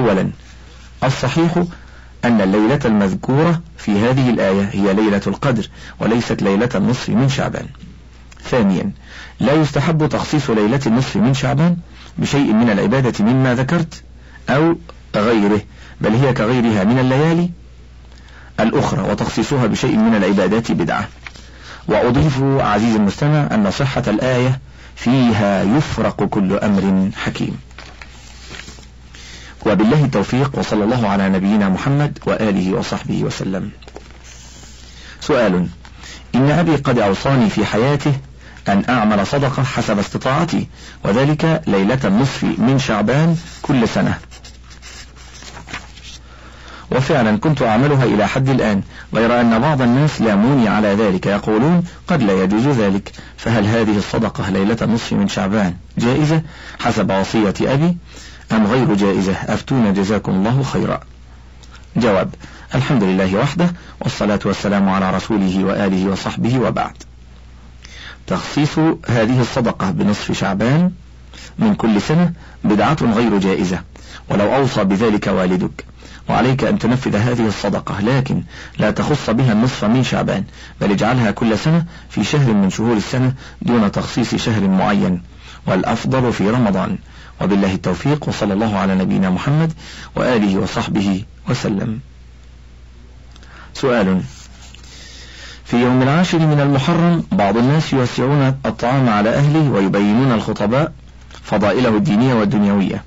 أولا، الصحيح أن الليلة المذكورة في هذه الآية هي ليلة القدر وليست ليلة النصف من شعبان. ثانيا، لا يستحب تخصيص ليلة النصف من شعبان بشيء من العبادة مما ذكرت أو غيره، بل هي كغيرها من الليالي الأخرى، وتخصيصها بشيء من العبادات بدعة. وأضيف عزيزي المستمع أن صحة الآية فيها يفرق كل أمر حكيم. وبالله التوفيق، وصلى الله على نبينا محمد وآله وصحبه وسلم. سؤال: إن أبي قد أوصاني في حياته أن أعمل صدقة حسب استطاعتي، وذلك ليلة النصف من شعبان كل سنة، وفعلا كنت أعملها إلى حد الآن، غير أن بعض الناس لاموني على ذلك، يقولون قد لا يجوز ذلك، فهل هذه الصدقة ليلة النصف من شعبان جائزة حسب وصية أبي أم غير جائزة؟ أفتونا جزاكم الله خيرا. جواب: الحمد لله وحده، والصلاة والسلام على رسوله وآله وصحبه، وبعد. تخصيص هذه الصدقة بنصف شعبان من كل سنة بدعة غير جائزة، ولو أوصى بذلك والدك، وعليك أن تنفذ هذه الصدقة، لكن لا تخص بها النصف من شعبان، بل اجعلها كل سنة في شهر من شهور السنة دون تخصيص شهر معين، والأفضل في رمضان. وبالله التوفيق، وصلى الله على نبينا محمد وآله وصحبه وسلم. سؤال: في يوم العاشر من المحرم بعض الناس يوسعون الطعام على أهله ويبينون الخطباء فضائله الدينية والدنيوية،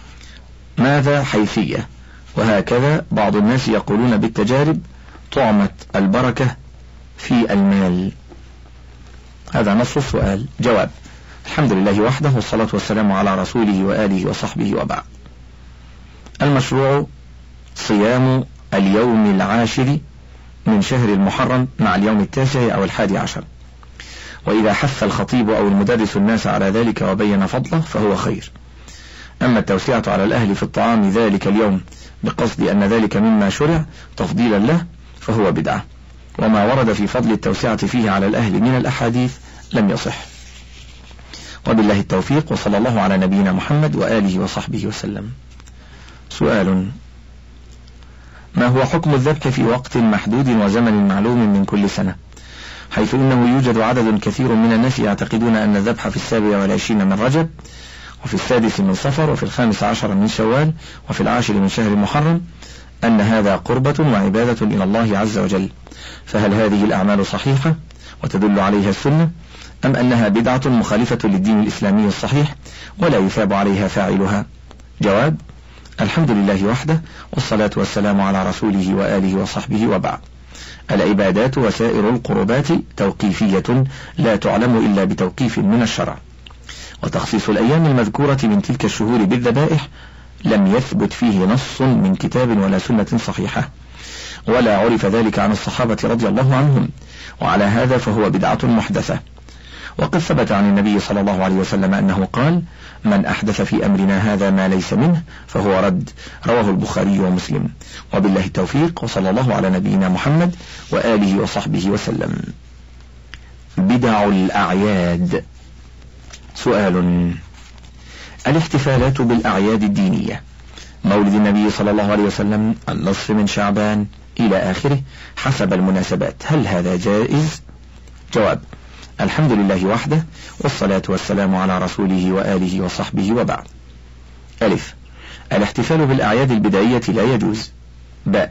ماذا حيثية؟ وهكذا بعض الناس يقولون بالتجارب طعمة البركة في المال. هذا نص السؤال. جواب: الحمد لله وحده، والصلاة والسلام على رسوله وآله وصحبه، وبعد. المشروع صيام اليوم العاشر من شهر المحرم مع اليوم التاسع أو 11، وإذا حث الخطيب أو المدرس الناس على ذلك وبين فضله فهو خير. أما التوسعة على الأهل في الطعام ذلك اليوم بقصد أن ذلك مما شرع تفضيلا له فهو بدعة، وما ورد في فضل التوسعة فيه على الأهل من الأحاديث لم يصح. وبالله التوفيق، وصلى الله على نبينا محمد وآله وصحبه وسلم. سؤال: ما هو حكم الذبح في وقت محدود وزمن معلوم من كل سنة، حيث إنه يوجد عدد كثير من الناس يعتقدون أن الذبح في 27 من رجب، وفي 6 من صفر، وفي 15 من شوال، وفي 10 من شهر محرم، أن هذا قربة وعبادة إلى الله عز وجل، فهل هذه الأعمال صحيحة وتدل عليها السنة، أم أنها بدعة مخالفة للدين الإسلامي الصحيح ولا يثاب عليها فاعلها؟ جواب: الحمد لله وحده، والصلاة والسلام على رسوله وآله وصحبه، وبعد. العبادات وسائر القربات توقيفية لا تعلم إلا بتوقيف من الشرع، وتخصيص الأيام المذكورة من تلك الشهور بالذبائح لم يثبت فيه نص من كتاب ولا سنة صحيحة، ولا عرف ذلك عن الصحابة رضي الله عنهم، وعلى هذا فهو بدعة محدثة. وقد ثبت عن النبي صلى الله عليه وسلم أنه قال: من أحدث في أمرنا هذا ما ليس منه فهو رد، رواه البخاري ومسلم. وبالله التوفيق، وصلى الله على نبينا محمد وآله وصحبه وسلم. بدع الأعياد. سؤال: الاحتفالات بالأعياد الدينية، مولد النبي صلى الله عليه وسلم، النصف من شعبان إلى آخره حسب المناسبات، هل هذا جائز؟ جواب: الحمد لله وحده، والصلاة والسلام على رسوله وآله وصحبه، وبعد. ألف: الاحتفال بالأعياد البدعية لا يجوز. باء: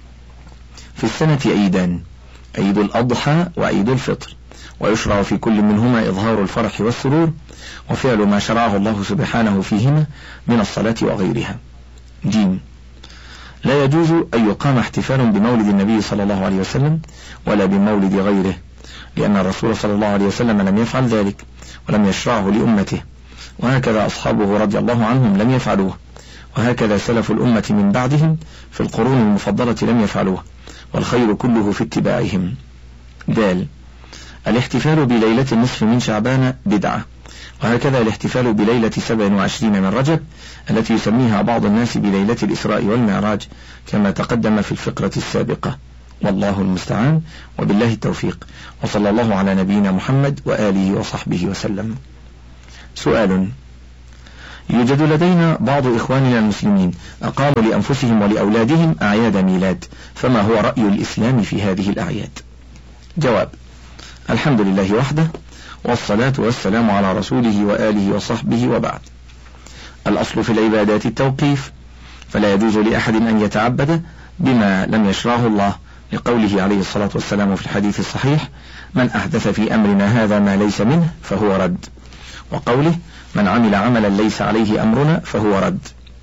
في السنة عيدان، عيد الأضحى وعيد الفطر، ويشرع في كل منهما إظهار الفرح والسرور وفعل ما شرعه الله سبحانه فيهما من الصلاة وغيرها. جيم: لا يجوز أن يقام احتفال بمولد النبي صلى الله عليه وسلم ولا بمولد غيره، لأن الرسول صلى الله عليه وسلم لم يفعل ذلك ولم يشرعه لأمته، وهكذا أصحابه رضي الله عنهم لم يفعلوه، وهكذا سلف الأمة من بعدهم في القرون المفضلة لم يفعلوه، والخير كله في اتباعهم. دال: الاحتفال بليلة النصف من شعبان بدعة، وهكذا الاحتفال بليلة 27 من رجب التي يسميها بعض الناس بليلة الإسراء والمعراج كما تقدم في الفقرة السابقة، والله المستعان، وبالله التوفيق، وصلى الله على نبينا محمد وآله وصحبه وسلم. سؤال: يوجد لدينا بعض إخواننا المسلمين أقاموا لأنفسهم ولأولادهم أعياد ميلاد، فما هو رأي الإسلام في هذه الأعياد؟ جواب: الحمد لله وحده، والصلاة والسلام على رسوله وآله وصحبه، وبعد. الأصل في العبادات التوقيف، فلا يجوز لأحد أن يتعبد بما لم يشرعه الله، لقوله عليه الصلاة والسلام في الحديث الصحيح: من أحدث في أمرنا هذا ما ليس منه فهو رد، وقوله: من عمل عملا ليس عليه أمرنا فهو رد.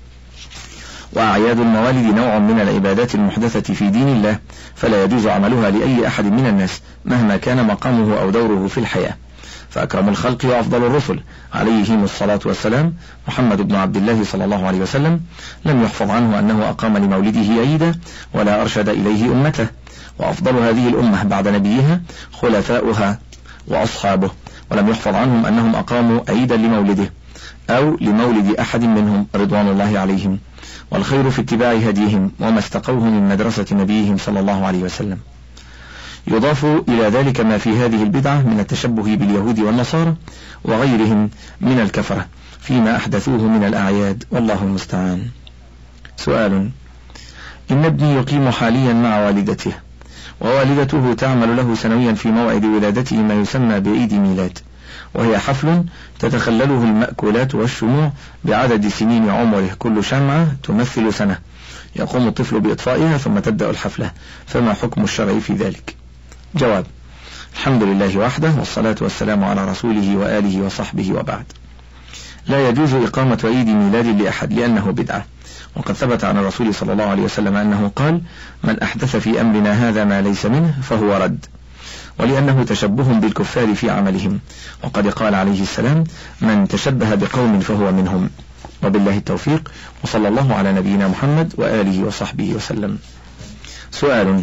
وأعياد الموالد نوع من العبادات المحدثة في دين الله، فلا يجوز عملها لأي أحد من الناس مهما كان مقامه أو دوره في الحياة. فأكرم الخلق وأفضل الرسل عليهم الصلاة والسلام محمد بن عبد الله صلى الله عليه وسلم لم يحفظ عنه أنه أقام لمولده عيدا ولا أرشد إليه أمته، وأفضل هذه الأمة بعد نبيها خلفاؤها وأصحابه، ولم يحفظ عنهم أنهم أقاموا عيدا لمولده أو لمولد أحد منهم رضوان الله عليهم، والخير في اتباع هديهم وما استقوه من مدرسة نبيهم صلى الله عليه وسلم. يضاف إلى ذلك ما في هذه البدعة من التشبه باليهود والنصارى وغيرهم من الكفرة فيما أحدثوه من الأعياد، والله المستعان. سؤال: إن ابني يقيم حاليا مع والدته، ووالدته تعمل له سنويا في موعد ولادته ما يسمى بعيد ميلاد، وهي حفل تتخلله المأكولات والشموع بعدد سنين عمره، كل شمعة تمثل سنة، يقوم الطفل بإطفائها ثم تبدأ الحفلة، فما حكم الشرع في ذلك؟ جواب: الحمد لله وحده، والصلاة والسلام على رسوله وآله وصحبه، وبعد. لا يجوز إقامة عيد ميلاد لأحد لأنه بدعة، وقد ثبت عن الرسول صلى الله عليه وسلم أنه قال: من أحدث في أمرنا هذا ما ليس منه فهو رد، ولأنه تشبه بالكفار في عملهم، وقد قال عليه السلام: من تشبه بقوم فهو منهم. وبالله التوفيق، وصلى الله على نبينا محمد وآله وصحبه وسلم. سؤال: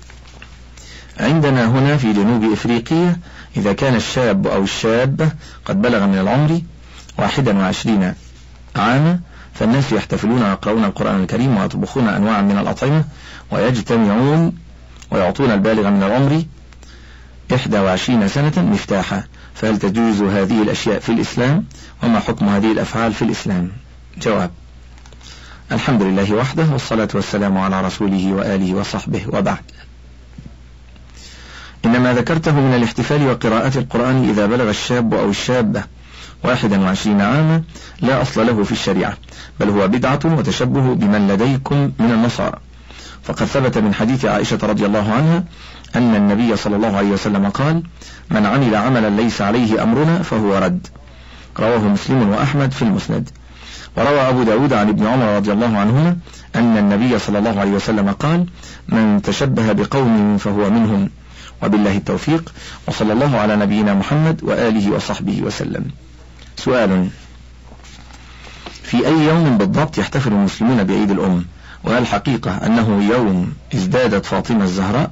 عندنا هنا في جنوب إفريقيا إذا كان الشاب أو الشابة قد بلغ من العمر 21 عاما، فالناس يحتفلون ويقرؤون القرآن الكريم ويطبخون أنواعا من الأطعمة ويجتمعون ويعطون البالغ من العمر 21 سنة مفتاحا، فهل تجوز هذه الأشياء في الإسلام؟ وما حكم هذه الأفعال في الإسلام؟ جواب: الحمد لله وحده، والصلاة والسلام على رسوله وآله وصحبه، وبعد. إنما ذكرته من الاحتفال وقراءة القرآن إذا بلغ الشاب أو الشابة 21 عاما لا أصل له في الشريعة، بل هو بدعة وتشبه بمن لديكم من النصارى، فقد ثبت من حديث عائشة رضي الله عنها أن النبي صلى الله عليه وسلم قال: من عمل عملا ليس عليه أمرنا فهو رد، رواه مسلم وأحمد في المسند. وروى أبو داود عن ابن عمر رضي الله عنهما أن النبي صلى الله عليه وسلم قال: من تشبه بقوم فهو منهم. وبالله التوفيق، وصلى الله على نبينا محمد وآله وصحبه وسلم. سؤال: في أي يوم بالضبط يحتفل المسلمون بعيد الأم؟ وهل حقيقة أنه يوم ازدادت فاطمة الزهراء؟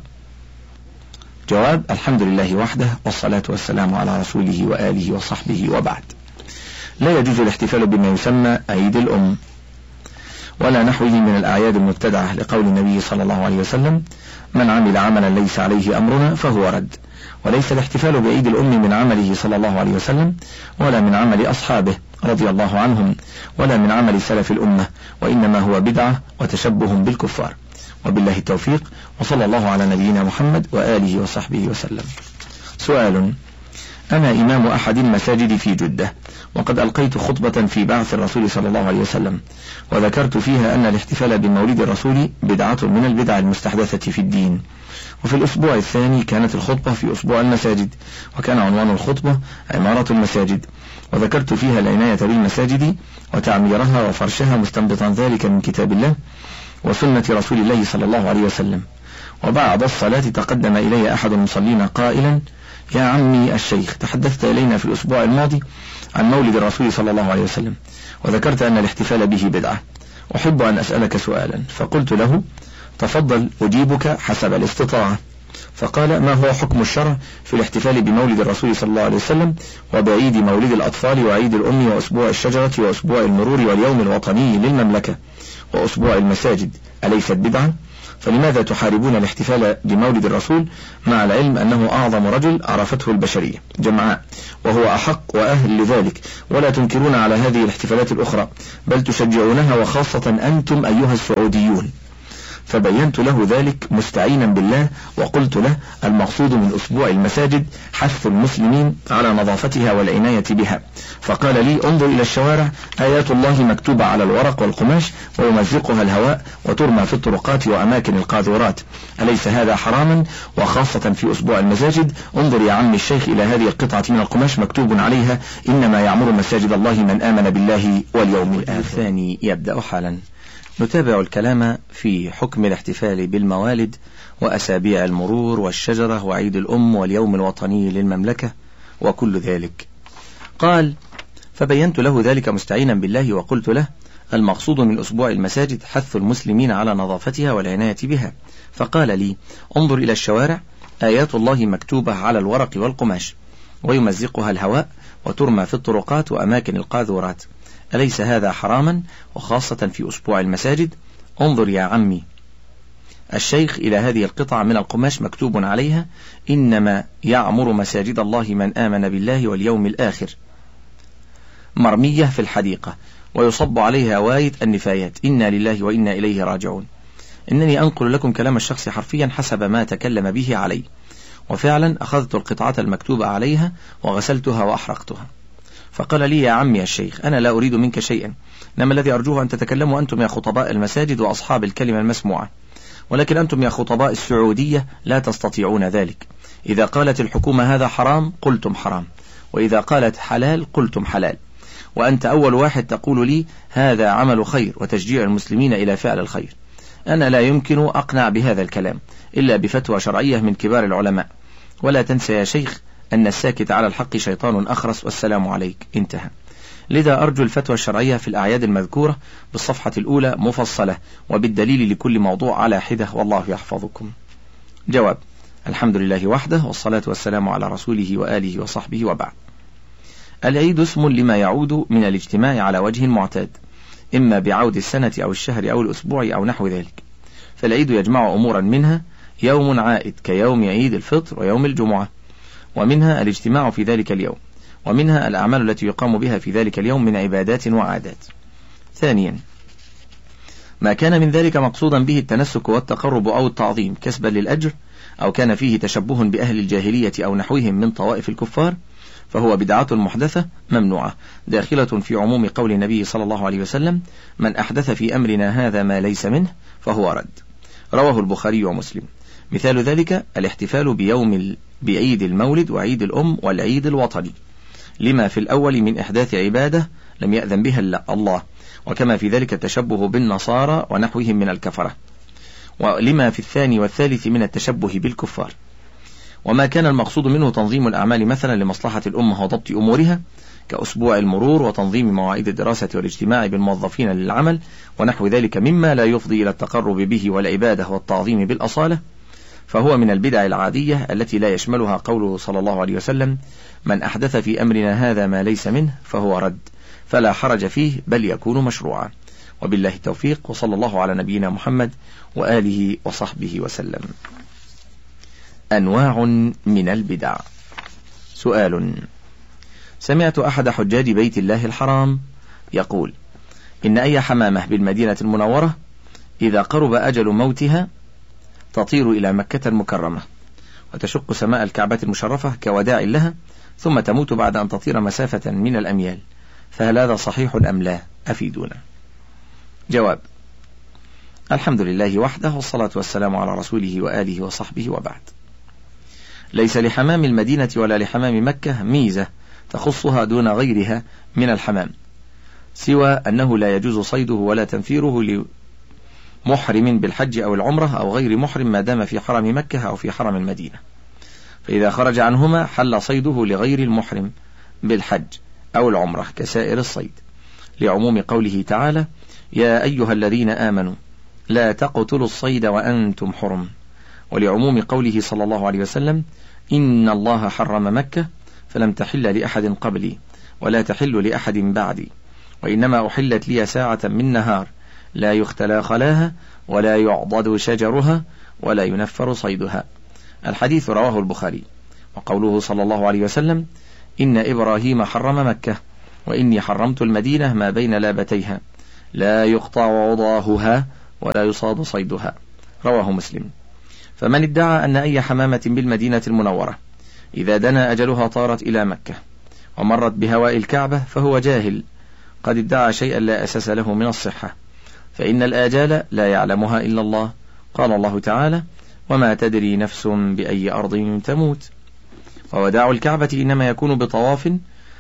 جواب: الحمد لله وحده، والصلاة والسلام على رسوله وآله وصحبه، وبعد. لا يجوز الاحتفال بما يسمى عيد الأم ولا نحوه من الأعياد المبتدعة، لقول النبي صلى الله عليه وسلم: من عمل عملا ليس عليه أمرنا فهو رد. وليس الاحتفال بعيد الأم من عمله صلى الله عليه وسلم، ولا من عمل أصحابه رضي الله عنهم، ولا من عمل سلف الأمة، وإنما هو بدعة وتشبه بالكفار. وبالله التوفيق، وصلى الله على نبينا محمد وآله وصحبه وسلم. سؤال: أنا إمام أحد المساجد في جدة، وقد ألقيت خطبة في بعث الرسول صلى الله عليه وسلم، وذكرت فيها أن الاحتفال بمولد الرسول بدعة من البدع المستحدثة في الدين. وفي الأسبوع الثاني كانت الخطبة في أسبوع المساجد، وكان عنوان الخطبة عمارة المساجد، وذكرت فيها العناية بالمساجد وتعميرها وفرشها، مستنبطا ذلك من كتاب الله وسنة رسول الله صلى الله عليه وسلم. وبعد الصلاة تقدم إلي أحد المصلين قائلا: يا عمي الشيخ، تحدثت إلينا في الأسبوع الماضي عن مولد الرسول صلى الله عليه وسلم، وذكرت أن الاحتفال به بدعة، أحب أن أسألك سؤالا. فقلت له: تفضل أجيبك حسب الاستطاعة. فقال: ما هو حكم الشرع في الاحتفال بمولد الرسول صلى الله عليه وسلم وبعيد مولد الأطفال وعيد الأم وأسبوع الشجرة وأسبوع المرور واليوم الوطني للمملكة وأسبوع المساجد، أليست بدعة؟ فلماذا تحاربون الاحتفال بمولد الرسول مع العلم أنه أعظم رجل عرفته البشرية جمعاء وهو أحق وأهل لذلك، ولا تنكرون على هذه الاحتفالات الأخرى بل تشجعونها، وخاصة أنتم أيها السعوديون؟ فبينت له ذلك مستعينا بالله وقلت له: المقصود من أسبوع المساجد حث المسلمين على نظافتها والعناية بها. فقال لي: انظر إلى الشوارع، آيات الله مكتوبة على الورق والقماش ويمزقها الهواء وترمى في الطرقات وأماكن القاذورات، أليس هذا حراما؟ وخاصة في أسبوع المساجد. انظر يا عم الشيخ إلى هذه القطعة من القماش مكتوب عليها: إنما يعمر مساجد الله من آمن بالله واليوم الآخر. الثاني يبدأ حالا. نتابع الكلام في حكم الاحتفال بالموالد وأسابيع المرور والشجرة وعيد الأم واليوم الوطني للمملكة وكل ذلك. قال: فبينت له ذلك مستعينا بالله وقلت له: المقصود من أسبوع المساجد حث المسلمين على نظافتها والعناية بها. فقال لي: انظر إلى الشوارع، آيات الله مكتوبة على الورق والقماش ويمزقها الهواء وترمى في الطرقات وأماكن القاذورات، أليس هذا حراما؟ وخاصة في أسبوع المساجد. انظر يا عمي الشيخ إلى هذه القطعة من القماش مكتوب عليها: إنما يعمر مساجد الله من آمن بالله واليوم الآخر، مرمية في الحديقة ويصب عليها واية النفايات: إنا لله وإنا إليه راجعون. إنني أنقل لكم كلام الشخص حرفيا حسب ما تكلم به علي، وفعلا أخذت القطعة المكتوبة عليها وغسلتها وأحرقتها. فقال لي: يا عمي الشيخ، أنا لا أريد منك شيئا، إنما الذي أرجوه أن تتكلموا أنتم يا خطباء المساجد وأصحاب الكلمة المسموعة، ولكن أنتم يا خطباء السعودية لا تستطيعون ذلك. إذا قالت الحكومة هذا حرام قلتم حرام، وإذا قالت حلال قلتم حلال، وأنت أول واحد تقول لي هذا عمل خير وتشجيع المسلمين إلى فعل الخير. أنا لا يمكن أقنع بهذا الكلام إلا بفتوى شرعية من كبار العلماء، ولا تنسى يا شيخ أن الساكت على الحق شيطان أخرس، والسلام عليك. انتهى. لذا أرجو الفتوى الشرعية في الأعياد المذكورة بالصفحة الأولى مفصلة وبالدليل لكل موضوع على حدة، والله يحفظكم. جواب: الحمد لله وحده، والصلاة والسلام على رسوله وآله وصحبه، وبعد. العيد اسم لما يعود من الاجتماع على وجه معتاد، إما بعود السنة أو الشهر أو الأسبوع أو نحو ذلك. فالعيد يجمع أمورا، منها يوم عائد كيوم عيد الفطر ويوم الجمعة، ومنها الاجتماع في ذلك اليوم، ومنها الأعمال التي يقام بها في ذلك اليوم من عبادات وعادات. ثانيا، ما كان من ذلك مقصودا به التنسك والتقرب أو التعظيم كسبا للأجر، أو كان فيه تشبه بأهل الجاهلية أو نحوهم من طوائف الكفار، فهو بدعة محدثة ممنوعة داخلة في عموم قول النبي صلى الله عليه وسلم: من أحدث في أمرنا هذا ما ليس منه فهو رد. رواه البخاري ومسلم. مثال ذلك الاحتفال بعيد المولد وعيد الأم والعيد الوطني، لما في الأول من إحداث عبادة لم يأذن بها الله، وكما في ذلك التشبه بالنصارى ونحوهم من الكفرة، ولما في الثاني والثالث من التشبه بالكفار. وما كان المقصود منه تنظيم الأعمال مثلا لمصلحة الأمة وضبط أمورها، كأسبوع المرور وتنظيم مواعيد الدراسة والاجتماع بالموظفين للعمل ونحو ذلك مما لا يفضي إلى التقرب به والعبادة والتعظيم بالأصالة، فهو من البدع العادية التي لا يشملها قوله صلى الله عليه وسلم: من أحدث في أمرنا هذا ما ليس منه فهو رد، فلا حرج فيه بل يكون مشروعا. وبالله التوفيق، وصلى الله على نبينا محمد وآله وصحبه وسلم. أنواع من البدع. سؤال: سمعت أحد حجاج بيت الله الحرام يقول إن أي حمامة بالمدينة المنورة إذا قرب أجل موتها تطير إلى مكة المكرمة وتشق سماء الكعبة المشرفة كوداع لها، ثم تموت بعد أن تطير مسافة من الأميال، فهل هذا صحيح أم لا؟ أفيدونا. جواب: الحمد لله وحده، والصلاة والسلام على رسوله وآله وصحبه، وبعد. ليس لحمام المدينة ولا لحمام مكة ميزة تخصها دون غيرها من الحمام، سوى أنه لا يجوز صيده ولا تنفيره لمحرم بالحج أو العمرة أو غير محرم ما دام في حرم مكة أو في حرم المدينة، فإذا خرج عنهما حل صيده لغير المحرم بالحج أو العمرة كسائر الصيد، لعموم قوله تعالى: يا أيها الذين آمنوا لا تقتلوا الصيد وأنتم حرم ولعموم قوله صلى الله عليه وسلم: إن الله حرم مكة فلم تحل لأحد قبلي ولا تحل لأحد بعدي، وإنما أحلت لي ساعة من نهار لا يختلى خلاها ولا يعضد شجرها ولا ينفر صيدها. الحديث رواه البخاري. وقوله صلى الله عليه وسلم: إن إبراهيم حرم مكة وإني حرمت المدينة ما بين لابتيها لا يقطع عضاهها ولا يصاد صيدها، رواه مسلم. فمن ادعى أن أي حمامة بالمدينة المنورة إذا دنا أجلها طارت إلى مكة ومرت بهواء الكعبة فهو جاهل، قد ادعى شيئا لا أساس له من الصحة، فإن الآجال لا يعلمها إلا الله. قال الله تعالى: وما تدري نفس بأي أرض تموت. ووداع الكعبة إنما يكون بطواف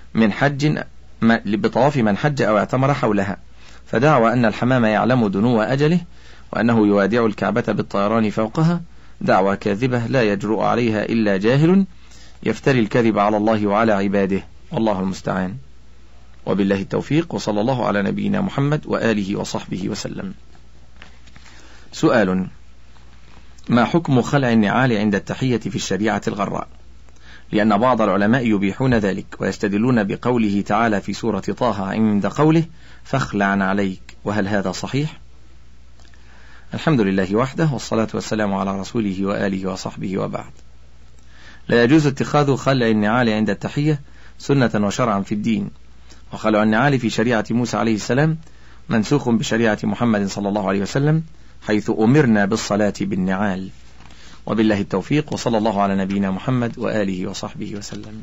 من حج أو اعتمر حولها، فدعوى أن الحمام يعلم دنو أجله وأنه يوادع الكعبة بالطيران فوقها دعوى كاذبة لا يجرؤ عليها إلا جاهل يفتري الكذب على الله وعلى عباده، والله المستعان. وبالله التوفيق، وصلى الله على نبينا محمد وآله وصحبه وسلم. سؤال: ما حكم خلع النعال عند التحية في الشريعة الغراء؟ لأن بعض العلماء يبيحون ذلك ويستدلون بقوله تعالى في سورة طه عند قوله: فاخلع عليك، وهل هذا صحيح؟ الحمد لله وحده، والصلاة والسلام على رسوله وآله وصحبه وبعد. لا يجوز اتخاذ خلع النعال عند التحية سنة وشرعا في الدين، وخلع النعال في شريعة موسى عليه السلام منسوخ بشريعة محمد صلى الله عليه وسلم، حيث أمرنا بالصلاة بالنعال. وبالله التوفيق، وصلى الله على نبينا محمد وآله وصحبه وسلم.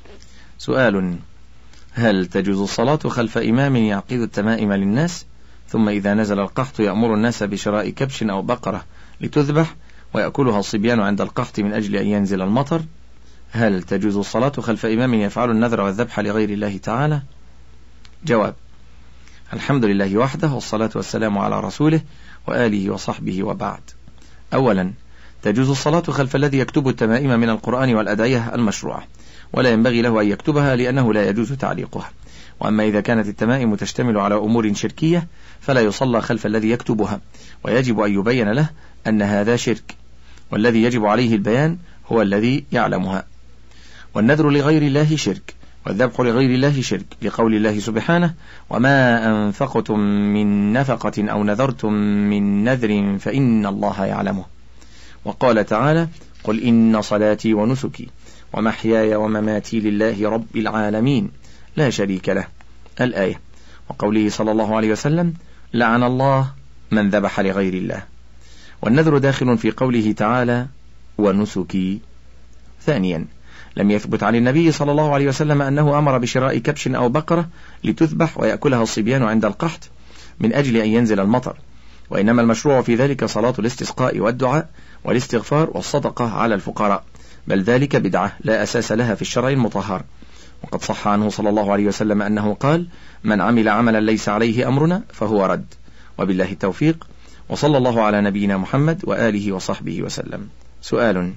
سؤال: هل تجوز الصلاة خلف إمام يعقد التمائم للناس ثم إذا نزل القحط يأمر الناس بشراء كبش أو بقرة لتذبح ويأكلها الصبيان عند القحط من أجل أن ينزل المطر؟ هل تجوز الصلاة خلف إمام يفعل النذر والذبح لغير الله تعالى؟ جواب: الحمد لله وحده، والصلاة والسلام على رسوله وآله وصحبه وبعد. أولا، تجوز الصلاة خلف الذي يكتب التمائم من القرآن والأدعية المشروعة، ولا ينبغي له أن يكتبها لأنه لا يجوز تعليقها. وأما إذا كانت التمائم تشتمل على أمور شركية فلا يصلى خلف الذي يكتبها، ويجب أن يبين له أن هذا شرك، والذي يجب عليه البيان هو الذي يعلمها. والنذر لغير الله شرك، والذبح لغير الله شرك، لقول الله سبحانه: وما أنفقتم من نفقة أو نذرتم من نذر فإن الله يعلمه. وقال تعالى: قل إن صلاتي ونسكي ومحياي ومماتي لله رب العالمين لا شريك له، الآية. وقوله صلى الله عليه وسلم: لعن الله من ذبح لغير الله. والنذر داخل في قوله تعالى: ونسكي. ثانيا، لم يثبت عن النبي صلى الله عليه وسلم أنه أمر بشراء كبش أو بقرة لتذبح ويأكلها الصبيان عند القحط من أجل أن ينزل المطر، وإنما المشروع في ذلك صلاة الاستسقاء والدعاء والاستغفار والصدقة على الفقراء، بل ذلك بدعة لا أساس لها في الشرع المطهر. وقد صح عنه صلى الله عليه وسلم أنه قال: من عمل عملا ليس عليه أمرنا فهو رد. وبالله التوفيق، وصلى الله على نبينا محمد وآله وصحبه وسلم. سؤال: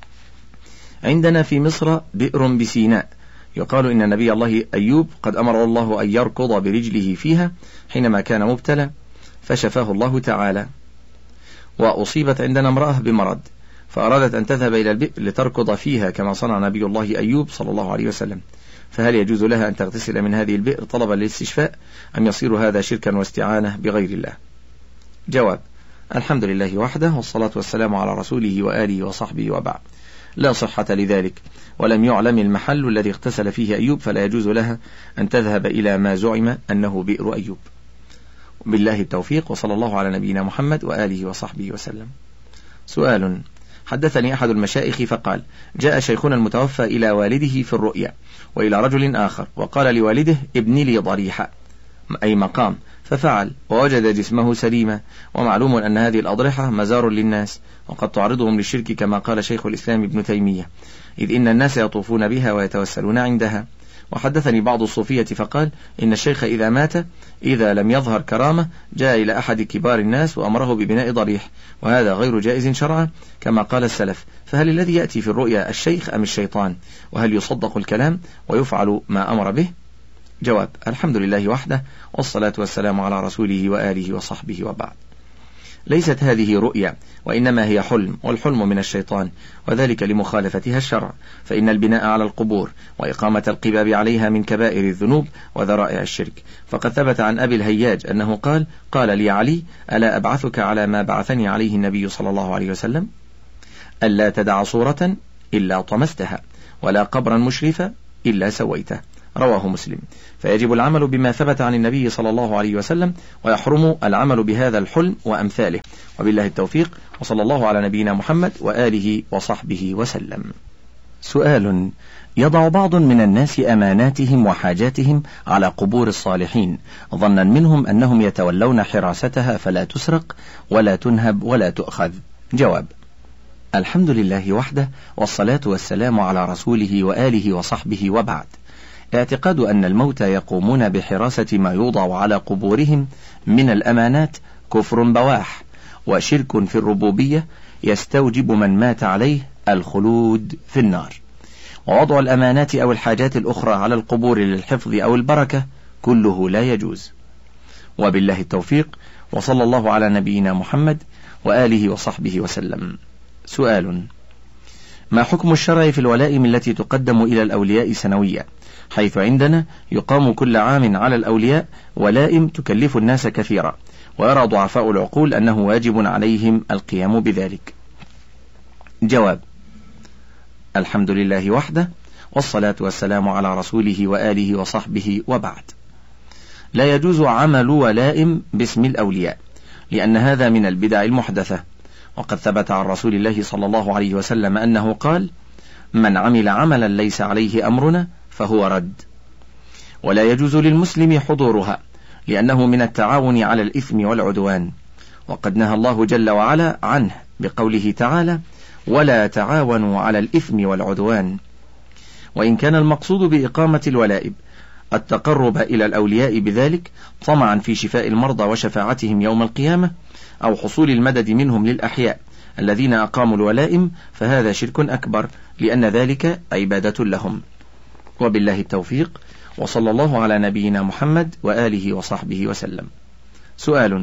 عندنا في مصر بئر بسيناء يقال إن نبي الله أيوب قد أمر الله أن يركض برجله فيها حينما كان مبتلى فشفاه الله تعالى، وأصيبت عندنا امرأة بمرض فأرادت أن تذهب إلى البئر لتركض فيها كما صنع نبي الله أيوب صلى الله عليه وسلم، فهل يجوز لها أن تغتسل من هذه البئر طلبا للاستشفاء أم يصير هذا شركا واستعانة بغير الله؟ جواب: الحمد لله وحده، والصلاة والسلام على رسوله وآله وصحبه وبعد. لا صحة لذلك، ولم يعلم المحل الذي اغتسل فيه أيوب، فلا يجوز لها أن تذهب إلى ما زعم أنه بئر أيوب. بالله التوفيق، وصلى الله على نبينا محمد وآله وصحبه وسلم. سؤال: حدثني أحد المشايخ فقال: جاء شيخنا المتوفى إلى والده في الرؤيا وإلى رجل آخر وقال لوالده: ابني لي ضريحة أي مقام، ففعل ووجد جسمه سليما، ومعلوم أن هذه الأضرحة مزار للناس وقد تعرضهم للشرك كما قال شيخ الإسلام ابن تيمية، إذ إن الناس يطوفون بها ويتوسلون عندها. وحدثني بعض الصوفية فقال إن الشيخ إذا مات إذا لم يظهر كرامة جاء إلى أحد كبار الناس وأمره ببناء ضريح، وهذا غير جائز شرعا كما قال السلف، فهل الذي يأتي في الرؤيا الشيخ أم الشيطان؟ وهل يصدق الكلام ويفعل ما أمر به؟ جواب: الحمد لله وحده، والصلاة والسلام على رسوله وآله وصحبه وبعد. ليست هذه رؤيا، وإنما هي حلم، والحلم من الشيطان، وذلك لمخالفتها الشرع، فإن البناء على القبور وإقامة القباب عليها من كبائر الذنوب وذرائع الشرك. فقد ثبت عن أبي الهياج أنه قال لي علي: ألا أبعثك على ما بعثني عليه النبي صلى الله عليه وسلم؟ ألا تدع صورة إلا طمستها، ولا قبرا مشرفا إلا سويته. رواه مسلم. فيجب العمل بما ثبت عن النبي صلى الله عليه وسلم، ويحرم العمل بهذا الحلم وأمثاله. وبالله التوفيق، وصلى الله على نبينا محمد وآله وصحبه وسلم. سؤال: يضع بعض من الناس أماناتهم وحاجاتهم على قبور الصالحين ظنا منهم أنهم يتولون حراستها فلا تسرق ولا تنهب ولا تؤخذ. جواب: الحمد لله وحده، والصلاة والسلام على رسوله وآله وصحبه، وبعد. اعتقاد أن الموتى يقومون بحراسة ما يوضع على قبورهم من الأمانات كفر بواح، وشرك في الربوبية يستوجب من مات عليه الخلود في النار. ووضع الأمانات أو الحاجات الأخرى على القبور للحفظ أو البركة كله لا يجوز. وبالله التوفيق، وصلى الله على نبينا محمد وآله وصحبه وسلم. سؤال: ما حكم الشرع في الولائم التي تقدم إلى الأولياء سنويا، حيث عندنا يقام كل عام على الأولياء ولائم تكلف الناس كثيرا، ويرى ضعفاء العقول أنه واجب عليهم القيام بذلك؟ جواب: الحمد لله وحده، والصلاة والسلام على رسوله وآله وصحبه، وبعد. لا يجوز عمل ولائم باسم الأولياء، لأن هذا من البدع المحدثة. وقد ثبت عن رسول الله صلى الله عليه وسلم أنه قال: من عمل عملا ليس عليه أمرنا فهو رد. ولا يجوز للمسلم حضورها، لأنه من التعاون على الإثم والعدوان، وقد نهى الله جل وعلا عنه بقوله تعالى: ولا تعاونوا على الإثم والعدوان. وإن كان المقصود بإقامة الولائم التقرب إلى الأولياء بذلك طمعا في شفاء المرضى وشفاعتهم يوم القيامة، أو حصول المدد منهم للأحياء الذين أقاموا الولائم، فهذا شرك أكبر، لأن ذلك عبادة لهم. وبالله التوفيق، وصلى الله على نبينا محمد وآله وصحبه وسلم. سؤال: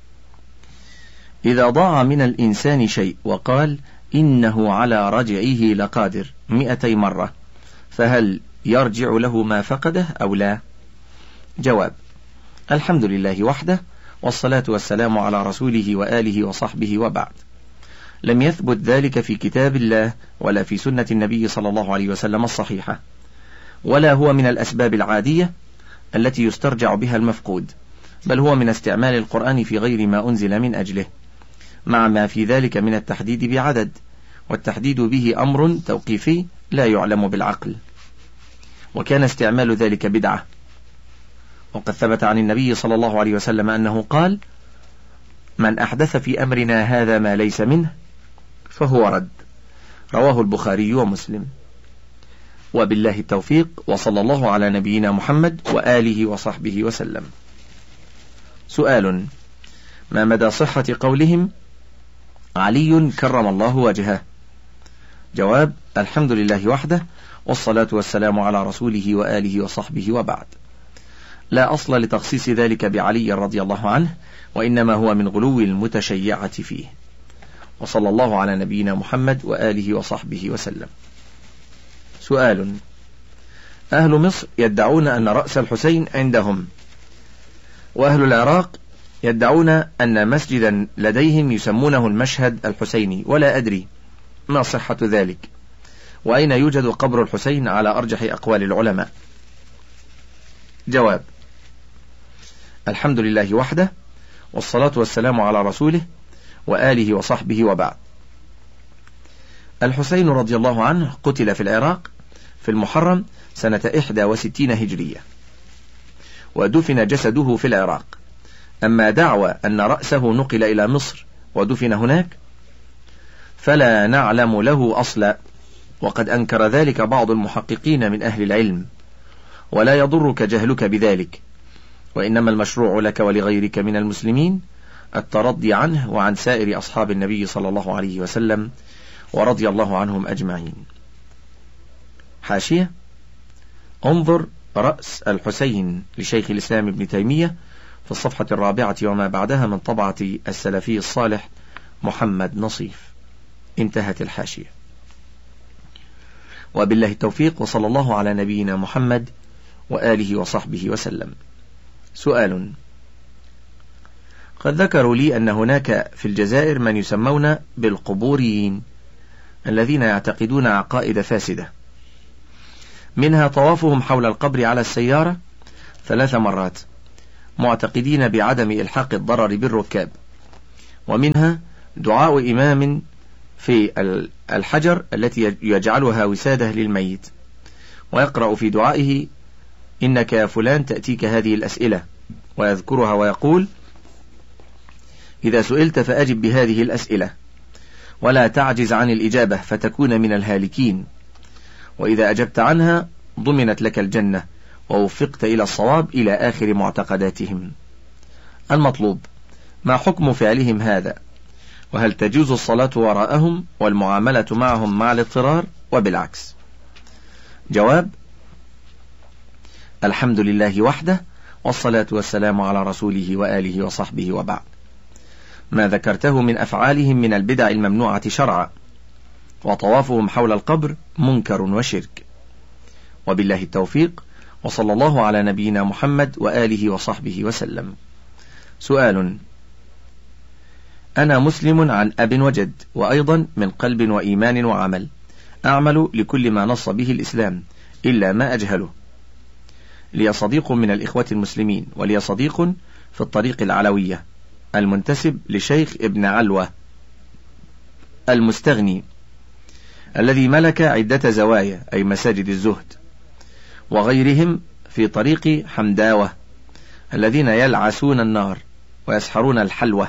إذا ضاع من الإنسان شيء وقال إنه على رجعه لقادر 200 مرة، فهل يرجع له ما فقده أو لا؟ جواب: الحمد لله وحده، والصلاة والسلام على رسوله وآله وصحبه، وبعد. لم يثبت ذلك في كتاب الله ولا في سنة النبي صلى الله عليه وسلم الصحيحة، ولا هو من الأسباب العادية التي يسترجع بها المفقود، بل هو من استعمال القرآن في غير ما أنزل من أجله، مع ما في ذلك من التحديد بعدد، والتحديد به أمر توقيفي لا يعلم بالعقل، وكان استعمال ذلك بدعة. وقد ثبت عن النبي صلى الله عليه وسلم أنه قال: من أحدث في أمرنا هذا ما ليس منه فهو رد. رواه البخاري ومسلم. وبالله التوفيق، وصلى الله على نبينا محمد وآله وصحبه وسلم. سؤال: ما مدى صحة قولهم علي كرم الله وجهه؟ جواب: الحمد لله وحده، والصلاة والسلام على رسوله وآله وصحبه، وبعد. لا أصل لتخصيص ذلك بعلي رضي الله عنه، وإنما هو من غلو المتشيعة فيه. وصلى الله على نبينا محمد وآله وصحبه وسلم. سؤال: أهل مصر يدعون أن رأس الحسين عندهم، وأهل العراق يدعون أن مسجدا لديهم يسمونه المشهد الحسيني، ولا أدري ما صحة ذلك، وأين يوجد قبر الحسين على أرجح أقوال العلماء؟ جواب: الحمد لله وحده، والصلاة والسلام على رسوله وآله وصحبه، وبعد. الحسين رضي الله عنه قتل في العراق في المحرم سنة 61 هجرية، ودفن جسده في العراق. أما دعوى أن رأسه نقل إلى مصر ودفن هناك فلا نعلم له أصلا، وقد أنكر ذلك بعض المحققين من أهل العلم، ولا يضرك جهلك بذلك، وإنما المشروع لك ولغيرك من المسلمين الترضي عنه وعن سائر أصحاب النبي صلى الله عليه وسلم ورضي الله عنهم أجمعين. حاشية: انظر رأس الحسين لشيخ الإسلام ابن تيمية في الصفحة 4 وما بعدها من طبعة السلفي الصالح محمد نصيف. انتهت الحاشية. وبالله التوفيق، وصلى الله على نبينا محمد وآله وصحبه وسلم. سؤال: قد ذكروا لي أن هناك في الجزائر من يسمون بالقبوريين الذين يعتقدون عقائد فاسدة، منها طوافهم حول القبر على السيارة 3 مرات معتقدين بعدم إلحاق الضرر بالركاب، ومنها دعاء إمام في الحجر التي يجعلها وسادة للميت، ويقرأ في دعائه: إنك يا فلان تأتيك هذه الأسئلة، ويذكرها ويقول: إذا سئلت فأجب بهذه الأسئلة، ولا تعجز عن الإجابة فتكون من الهالكين، وإذا أجبت عنها ضمنت لك الجنة ووفقت إلى الصواب، إلى آخر معتقداتهم. المطلوب: ما حكم فعلهم هذا؟ وهل تجوز الصلاة وراءهم والمعاملة معهم مع الاضطرار وبالعكس؟ جواب: الحمد لله وحده، والصلاة والسلام على رسوله وآله وصحبه، وبعد. ما ذكرته من أفعالهم من البدع الممنوعة شرعا، وطوافهم حول القبر منكر وشرك. وبالله التوفيق، وصلى الله على نبينا محمد وآله وصحبه وسلم. سؤال: أنا مسلم عن أب وجد، وأيضا من قلب وإيمان وعمل، أعمل لكل ما نص به الإسلام إلا ما أجهله. لي صديق من الإخوة المسلمين، ولي صديق في الطريق العلوية المنتسب لشيخ ابن علوة المستغني الذي ملك عدة زوايا أي مساجد الزهد، وغيرهم في طريق حمداوة الذين يلعسون النار ويسحرون الحلوة،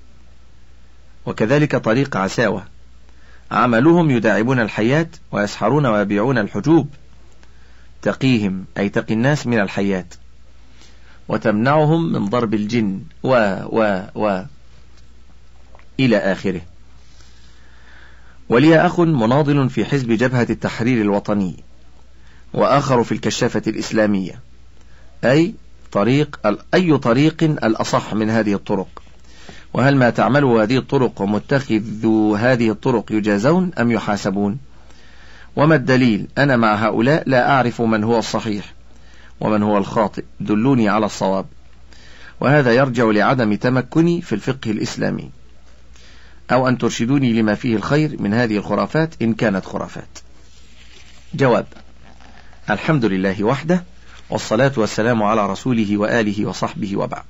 وكذلك طريق عساوة عملهم يداعبون الحيات ويسحرون ويبيعون الحجوب، تقيهم أي تقي الناس من الحيات وتمنعهم من ضرب الجن إلى آخره. ولي أخ مناضل في حزب جبهة التحرير الوطني، وآخر في الكشافة الإسلامية. أي طريق الأصح من هذه الطرق؟ وهل ما تعمله هذه الطرق ومتخذو هذه الطرق يجازون أم يحاسبون؟ وما الدليل؟ أنا مع هؤلاء لا أعرف من هو الصحيح ومن هو الخاطئ، دلوني على الصواب. وهذا يرجع لعدم تمكني في الفقه الإسلامي، أو أن ترشدوني لما فيه الخير من هذه الخرافات إن كانت خرافات. جواب: الحمد لله وحده، والصلاة والسلام على رسوله وآله وصحبه، وبعد.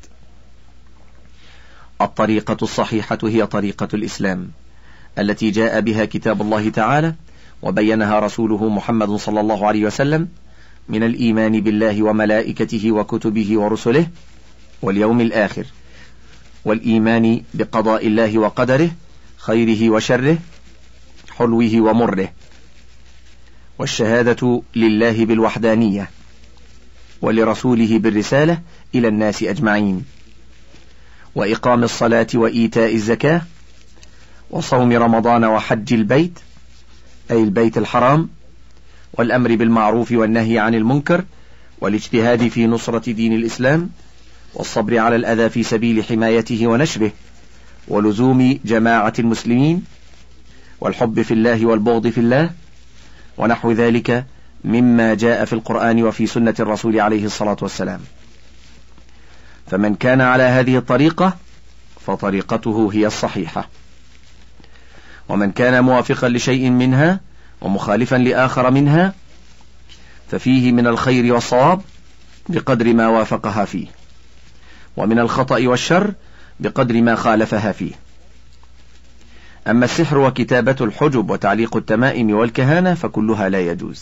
الطريقة الصحيحة هي طريقة الإسلام التي جاء بها كتاب الله تعالى وبينها رسوله محمد صلى الله عليه وسلم من الإيمان بالله وملائكته وكتبه ورسله واليوم الآخر، والإيمان بقضاء الله وقدره خيره وشره حلوه ومره، والشهادة لله بالوحدانية ولرسوله بالرسالة إلى الناس أجمعين، وإقام الصلاة وإيتاء الزكاة وصوم رمضان وحج البيت أي البيت الحرام، والأمر بالمعروف والنهي عن المنكر، والاجتهاد في نصرة دين الإسلام، والصبر على الأذى في سبيل حمايته ونشره، ولزوم جماعة المسلمين، والحب في الله والبغض في الله، ونحو ذلك مما جاء في القرآن وفي سنة الرسول عليه الصلاة والسلام. فمن كان على هذه الطريقة فطريقته هي الصحيحة، ومن كان موافقا لشيء منها ومخالفا لآخر منها ففيه من الخير والصواب بقدر ما وافقها فيه، ومن الخطأ والشر بقدر ما خالفها فيه. أما السحر وكتابة الحجب وتعليق التمائم والكهانة فكلها لا يجوز.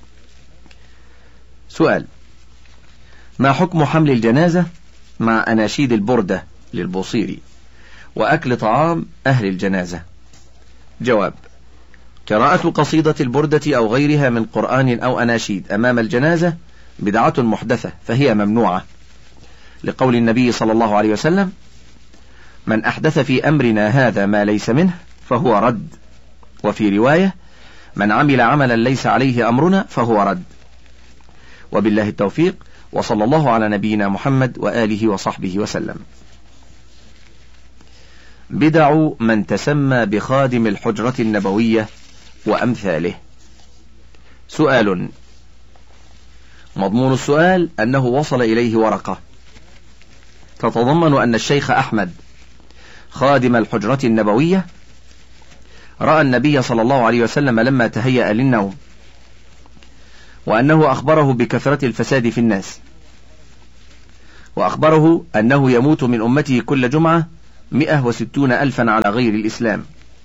سؤال: ما حكم حمل الجنازة مع أناشيد البردة للبوصيري وأكل طعام أهل الجنازة؟ جواب: قراءة قصيدة البردة أو غيرها من قرآن أو أناشيد أمام الجنازة بدعة محدثة فهي ممنوعة، لقول النبي صلى الله عليه وسلم: من أحدث في أمرنا هذا ما ليس منه فهو رد، وفي رواية: من عمل عملا ليس عليه أمرنا فهو رد. وبالله التوفيق، وصلى الله على نبينا محمد وآله وصحبه وسلم. بدع من تسمى بخادم الحجرة النبوية وأمثاله. سؤال. مضمون السؤال أنه وصل إليه ورقة تتضمن أن الشيخ أحمد خادم الحجرة النبوية رأى النبي صلى الله عليه وسلم لما تهيأ للنوم، وأنه أخبره بكثرة الفساد في الناس، وأخبره أنه يموت من أمته كل جمعة 160,000 على غير الإسلام،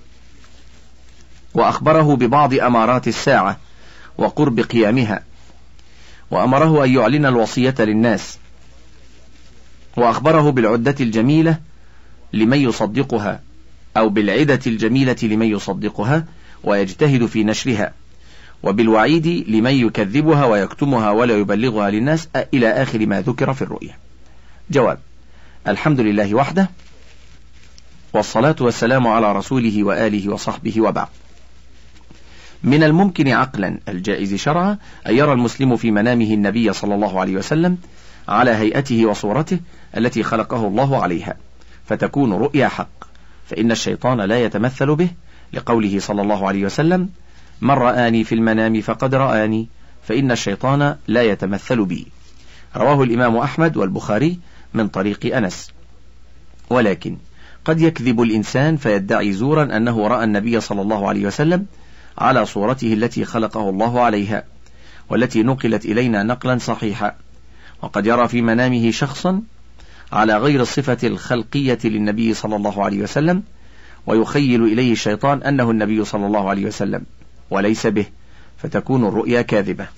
وأخبره ببعض أمارات الساعة وقرب قيامها، وأمره أن يعلن الوصية للناس، وأخبره بالعدة الجميلة لمن يصدقها أو بالعدة الجميلة لمن يصدقها ويجتهد في نشرها، وبالوعيد لمن يكذبها ويكتمها ولا يبلغها للناس، إلى آخر ما ذكر في الرؤيا. جواب: الحمد لله وحده، والصلاة والسلام على رسوله وآله وصحبه، وبعد. من الممكن عقلا الجائز شرعا أن يرى المسلم في منامه النبي صلى الله عليه وسلم على هيئته وصورته التي خلقه الله عليها، فتكون رؤيا حق، فإن الشيطان لا يتمثل به، لقوله صلى الله عليه وسلم: من رآني في المنام فقد رآني، فإن الشيطان لا يتمثل بي. رواه الإمام أحمد والبخاري من طريق أنس. ولكن قد يكذب الإنسان فيدعي زورا أنه رأى النبي صلى الله عليه وسلم على صورته التي خلقه الله عليها، والتي نقلت إلينا نقلا صحيحا، وقد يرى في منامه شخصا على غير الصفة الخلقية للنبي صلى الله عليه وسلم، ويخيل إليه الشيطان أنه النبي صلى الله عليه وسلم وليس به، فتكون الرؤيا كاذبة.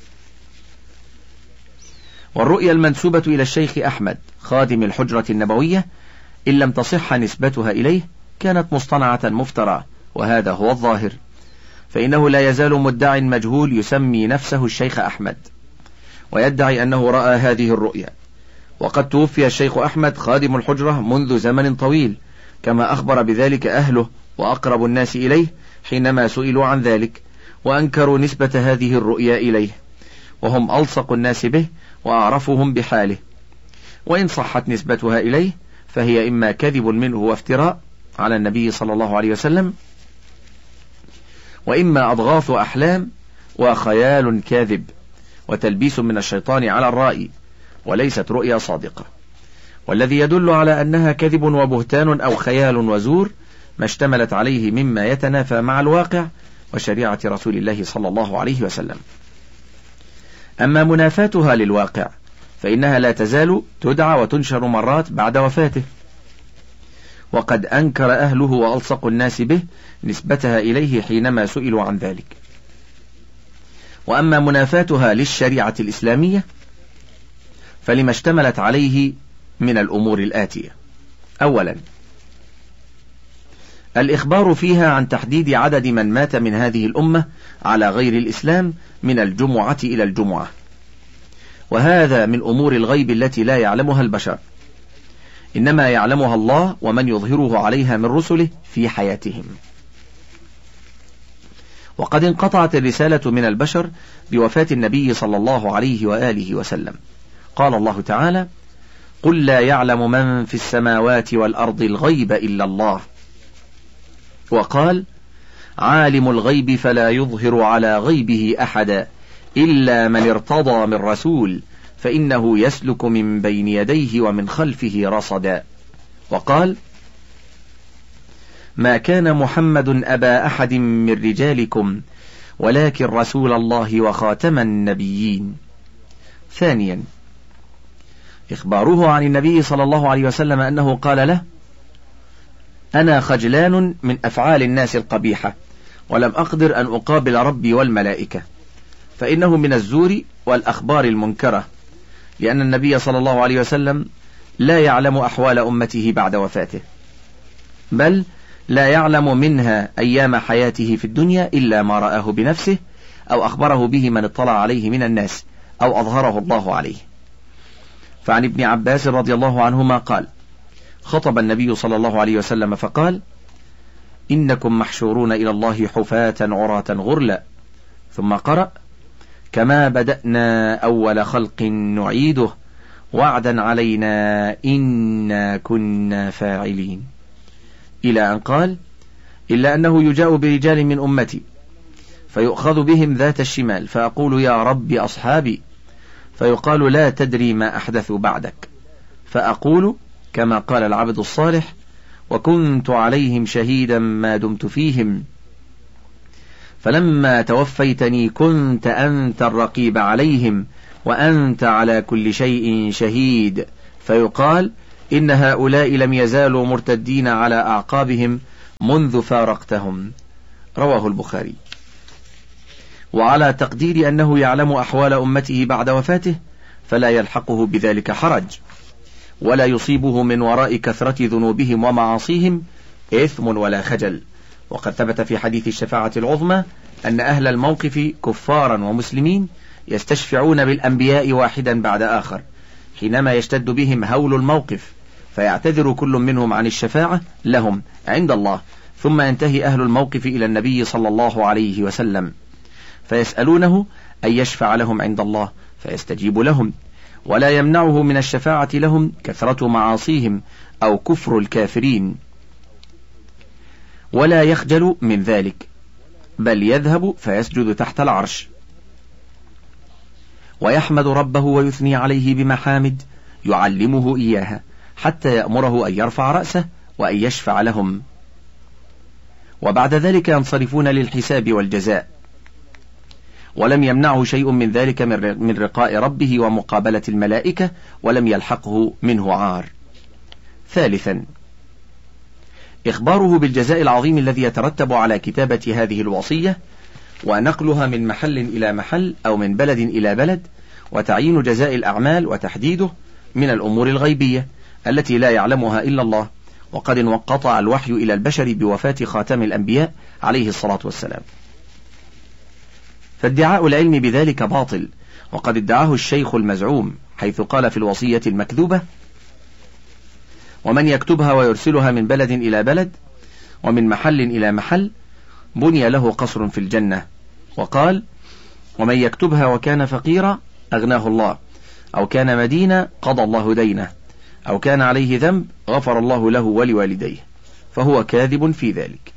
والرؤيا المنسوبة إلى الشيخ أحمد خادم الحجرة النبوية إن لم تصح نسبتها إليه كانت مصطنعة مفترى، وهذا هو الظاهر، فإنه لا يزال مدع مجهول يسمي نفسه الشيخ أحمد ويدعي أنه رأى هذه الرؤيا، وقد توفي الشيخ أحمد خادم الحجرة منذ زمن طويل، كما أخبر بذلك أهله وأقرب الناس إليه حينما سئلوا عن ذلك، وأنكروا نسبة هذه الرؤيا إليه، وهم ألصق الناس به وأعرفهم بحاله، وإن صحت نسبتها إليه فهي إما كذب منه وافتراء على النبي صلى الله عليه وسلم، وإما أضغاث أحلام وخيال كاذب وتلبيس من الشيطان على الرائي، وليست رؤيا صادقة. والذي يدل على أنها كذب وبهتان أو خيال وزور ما اشتملت عليه مما يتنافى مع الواقع وشريعة رسول الله صلى الله عليه وسلم. أما منافاتها للواقع فإنها لا تزال تدعى وتنشر مرات بعد وفاته، وقد أنكر أهله وألصق الناس به نسبتها إليه حينما سئلوا عن ذلك. وأما منافاتها للشريعة الإسلامية فلما اشتملت عليه من الأمور الآتية: أولا، الإخبار فيها عن تحديد عدد من مات من هذه الأمة على غير الإسلام من الجمعة إلى الجمعة، وهذا من أمور الغيب التي لا يعلمها البشر، إنما يعلمها الله ومن يظهره عليها من رسله في حياتهم. وقد انقطعت الرسالة من البشر بوفاة النبي صلى الله عليه وآله وسلم. قال الله تعالى: قل لا يعلم من في السماوات والأرض الغيب إلا الله. وقال: عالم الغيب فلا يظهر على غيبه أحدا إلا من ارتضى من رسول فإنه يسلك من بين يديه ومن خلفه رصدا. وقال: ما كان محمد أبا أحد من رجالكم ولكن رسول الله وخاتم النبيين. ثانيا، إخباره عن النبي صلى الله عليه وسلم أنه قال له: أنا خجلان من أفعال الناس القبيحة ولم أقدر أن أقابل ربي والملائكة، فإنه من الزور والأخبار المنكرة، لأن النبي صلى الله عليه وسلم لا يعلم أحوال أمته بعد وفاته، بل لا يعلم منها أيام حياته في الدنيا إلا ما رآه بنفسه أو أخبره به من اطلع عليه من الناس أو أظهره الله عليه. فعن ابن عباس رضي الله عنهما قال: خطب النبي صلى الله عليه وسلم فقال: إنكم محشورون إلى الله حفاة عراة غرلا، ثم قرأ: كما بدأنا أول خلق نعيده وعدا علينا إنا كنا فاعلين، إلى أن قال: إلا أنه يجاء برجال من أمتي فيؤخذ بهم ذات الشمال فأقول يا رب أصحابي، فيقال لا تدري ما أحدثوا بعدك، فأقول كما قال العبد الصالح: وكنت عليهم شهيدا ما دمت فيهم، فلما توفيتني كنت أنت الرقيب عليهم وأنت على كل شيء شهيد، فيقال إن هؤلاء لم يزالوا مرتدين على أعقابهم منذ فارقتهم. رواه البخاري. وعلى تقدير أنه يعلم أحوال أمته بعد وفاته فلا يلحقه بذلك حرج، ولا يصيبه من وراء كثرة ذنوبهم ومعاصيهم إثم ولا خجل. وقد ثبت في حديث الشفاعة العظمى أن أهل الموقف كفارا ومسلمين يستشفعون بالأنبياء واحدا بعد آخر حينما يشتد بهم هول الموقف، فيعتذر كل منهم عن الشفاعة لهم عند الله، ثم ينتهي أهل الموقف إلى النبي صلى الله عليه وسلم فيسألونه أن يشفع لهم عند الله فيستجيب لهم، ولا يمنعه من الشفاعة لهم كثرة معاصيهم أو كفر الكافرين، ولا يخجل من ذلك، بل يذهب فيسجد تحت العرش ويحمد ربه ويثني عليه بمحامد يعلمه إياها حتى يأمره أن يرفع رأسه وأن يشفع لهم، وبعد ذلك ينصرفون للحساب والجزاء، ولم يمنعه شيء من ذلك من رقاء ربه ومقابلة الملائكة، ولم يلحقه منه عار. ثالثا، إخباره بالجزاء العظيم الذي يترتب على كتابة هذه الوصية ونقلها من محل إلى محل أو من بلد إلى بلد، وتعيين جزاء الأعمال وتحديده من الأمور الغيبية التي لا يعلمها إلا الله، وقد انقطع الوحي إلى البشر بوفاة خاتم الأنبياء عليه الصلاة والسلام، فادعاء العلم بذلك باطل، وقد ادعاه الشيخ المزعوم حيث قال في الوصية المكذوبة: ومن يكتبها ويرسلها من بلد إلى بلد ومن محل إلى محل بني له قصر في الجنة، وقال: ومن يكتبها وكان فقيرا أغناه الله، أو كان مدينا قضى الله دينه، أو كان عليه ذنب غفر الله له ولوالديه، فهو كاذب في ذلك.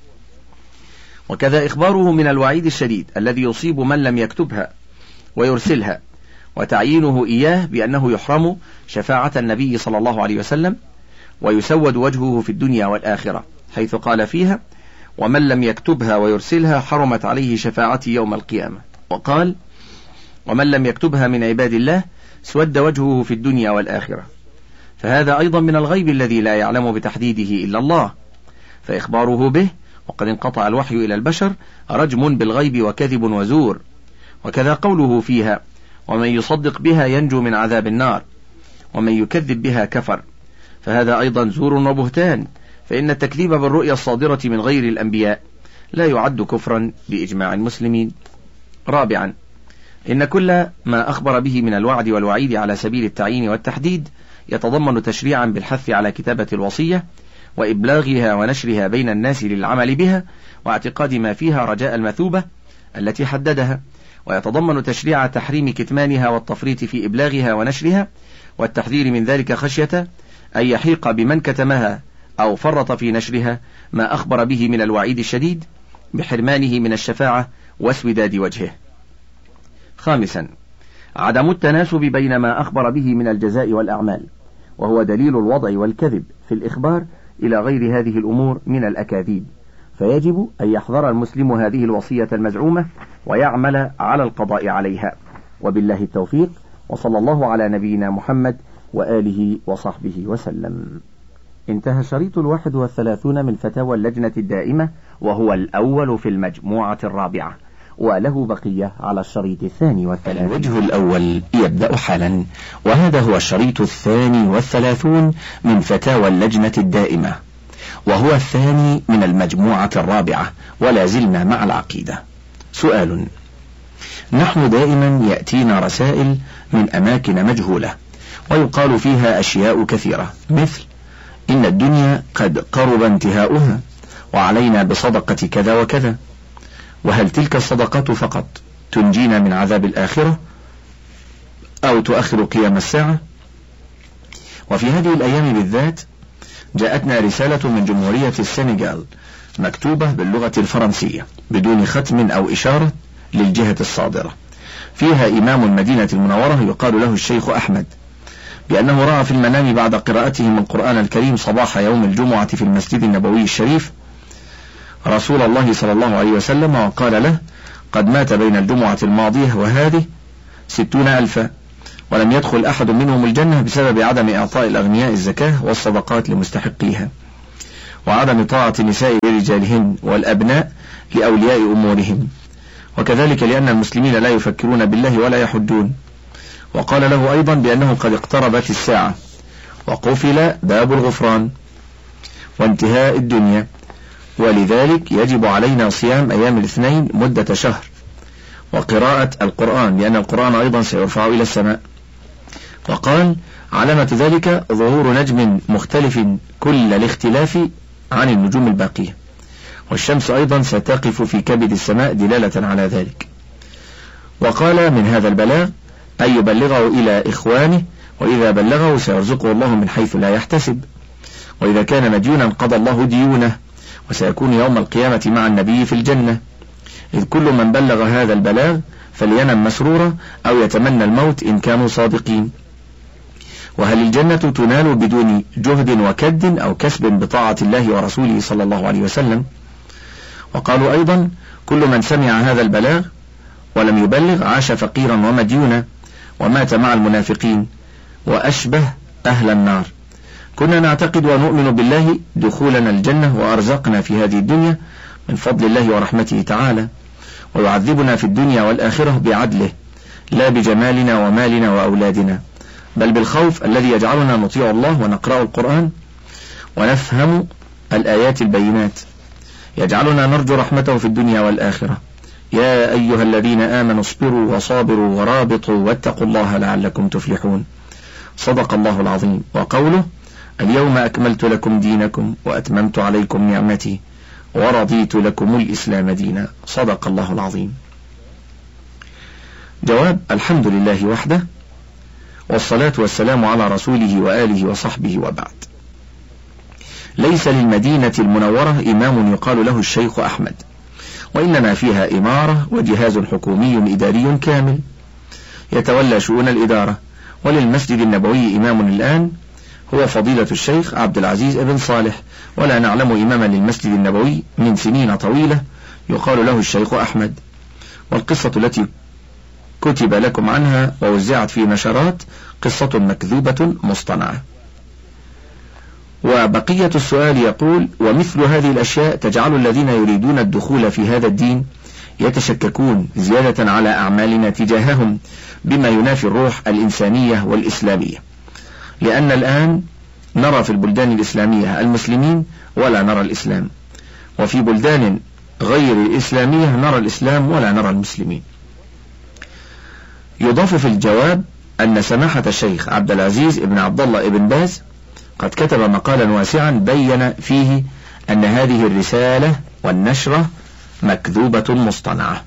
وكذا إخباره من الوعيد الشديد الذي يصيب من لم يكتبها ويرسلها، وتعيينه إياه بأنه يحرم شفاعة النبي صلى الله عليه وسلم ويسود وجهه في الدنيا والآخرة، حيث قال فيها: ومن لم يكتبها ويرسلها حرمت عليه شفاعتي يوم القيامة، وقال: ومن لم يكتبها من عباد الله سود وجهه في الدنيا والآخرة، فهذا أيضا من الغيب الذي لا يعلم بتحديده إلا الله، فإخباره به وقد انقطع الوحي إلى البشر رجم بالغيب وكذب وزور. وكذا قوله فيها: ومن يصدق بها ينجو من عذاب النار، ومن يكذب بها كفر، فهذا أيضا زور وبهتان، فإن التكذيب بالرؤيا الصادرة من غير الأنبياء لا يعد كفرا بإجماع المسلمين. رابعا، إن كل ما أخبر به من الوعد والوعيد على سبيل التعيين والتحديد يتضمن تشريعا بالحث على كتابة الوصية وإبلاغها ونشرها بين الناس للعمل بها واعتقاد ما فيها رجاء المثوبة التي حددها، ويتضمن تشريع تحريم كتمانها والتفريط في إبلاغها ونشرها، والتحذير من ذلك خشية أن يحيق بمن كتمها أو فرط في نشرها ما أخبر به من الوعيد الشديد بحرمانه من الشفاعة واسوداد وجهه. خامسا، عدم التناسب بين ما أخبر به من الجزاء والأعمال، وهو دليل الوضع والكذب في الإخبار إلى غير هذه الأمور من الأكاذيب، فيجب أن يحذر المسلم هذه الوصية المزعومة ويعمل على القضاء عليها. وبالله التوفيق، وصلى الله على نبينا محمد وآله وصحبه وسلم. انتهى الشريط 31 من فتاوى اللجنة الدائمة، وهو الأول في المجموعة الرابعة، وله بقية على الشريط 32. الوجه الأول يبدأ حالا، وهذا هو الشريط 32 من فتاوى اللجنة الدائمة، وهو الثاني من المجموعة الرابعة، ولا زلنا مع العقيدة. سؤال: نحن دائما يأتينا رسائل من أماكن مجهولة ويقال فيها أشياء كثيرة، مثل: إن الدنيا قد قرب انتهاؤها وعلينا بصدقة كذا وكذا، وهل تلك الصدقات فقط تنجينا من عذاب الآخرة أو تؤخر قيام الساعة، وفي هذه الأيام بالذات جاءتنا رسالة من جمهورية السنغال مكتوبة باللغة الفرنسية بدون ختم أو إشارة للجهة الصادرة، فيها إمام المدينة المنورة يقال له الشيخ أحمد بأنه رأى في المنام بعد قراءته من القرآن الكريم صباح يوم الجمعة في المسجد النبوي الشريف رسول الله صلى الله عليه وسلم، وقال له: قد مات بين الجمعة الماضية وهذه 60,000، ولم يدخل أحد منهم الجنة بسبب عدم إعطاء الأغنياء الزكاة والصدقات لمستحقيها، وعدم طاعة النساء لرجالهن والأبناء لأولياء أمورهم، وكذلك لأن المسلمين لا يفكرون بالله ولا يحجون. وقال له أيضا بأنه قد اقتربت الساعة وقفل باب الغفران وانتهاء الدنيا، ولذلك يجب علينا صيام أيام الاثنين مدة شهر وقراءة القرآن، لأن القرآن أيضا سيرفع إلى السماء. وقال: علامة ذلك ظهور نجم مختلف كل الاختلاف عن النجوم الباقية، والشمس أيضا ستقف في كبد السماء دلالة على ذلك. وقال: من هذا البلاغ أن يبلغه إلى إخوانه، وإذا بلغه سيرزقه الله من حيث لا يحتسب، وإذا كان مديونا قضى الله ديونه، وسيكون يوم القيامة مع النبي في الجنة، إذ كل من بلغ هذا البلاغ فلينم مسرورا أو يتمنى الموت إن كانوا صادقين. وهل الجنة تنال بدون جهد وكد أو كسب بطاعة الله ورسوله صلى الله عليه وسلم؟ وقالوا أيضا: كل من سمع هذا البلاغ ولم يبلغ عاش فقيرا ومديونا ومات مع المنافقين وأشبه أهل النار. كنا نعتقد ونؤمن بالله دخولنا الجنة وأرزقنا في هذه الدنيا من فضل الله ورحمته تعالى، ويعذبنا في الدنيا والآخرة بعدله، لا بجمالنا ومالنا وأولادنا، بل بالخوف الذي يجعلنا نطيع الله ونقرأ القرآن ونفهم الآيات البينات، يجعلنا نرجو رحمته في الدنيا والآخرة. يا أيها الذين آمنوا اصبروا وصابروا ورابطوا واتقوا الله لعلكم تفلحون. صدق الله العظيم. وقوله: اليوم أكملت لكم دينكم وأتممت عليكم نعمتي ورضيت لكم الإسلام دينا. صدق الله العظيم. جواب: الحمد لله وحده، والصلاة والسلام على رسوله وآله وصحبه، وبعد. ليس للمدينة المنورة إمام يقال له الشيخ أحمد، وإنما فيها إمارة وجهاز حكومي إداري كامل يتولى شؤون الإدارة. وللمسجد النبوي إمام الآن هو فضيلة الشيخ عبد العزيز بن صالح، ولا نعلم إماما للمسجد النبوي من سنين طويلة يقال له الشيخ أحمد. والقصة التي كتب لكم عنها ووزعت في نشرات قصة مكذوبة مصطنعة. وبقية السؤال يقول: ومثل هذه الأشياء تجعل الذين يريدون الدخول في هذا الدين يتشككون زيادة على أعمالنا تجاههم بما ينافي الروح الإنسانية والإسلامية، لأن الآن نرى في البلدان الإسلامية المسلمين ولا نرى الإسلام، وفي بلدان غير الإسلامية نرى الإسلام ولا نرى المسلمين. يضاف في الجواب أن سماحة الشيخ عبد العزيز بن عبد الله بن باز قد كتب مقالا واسعا بين فيه أن هذه الرسالة والنشرة مكذوبة مصطنعة.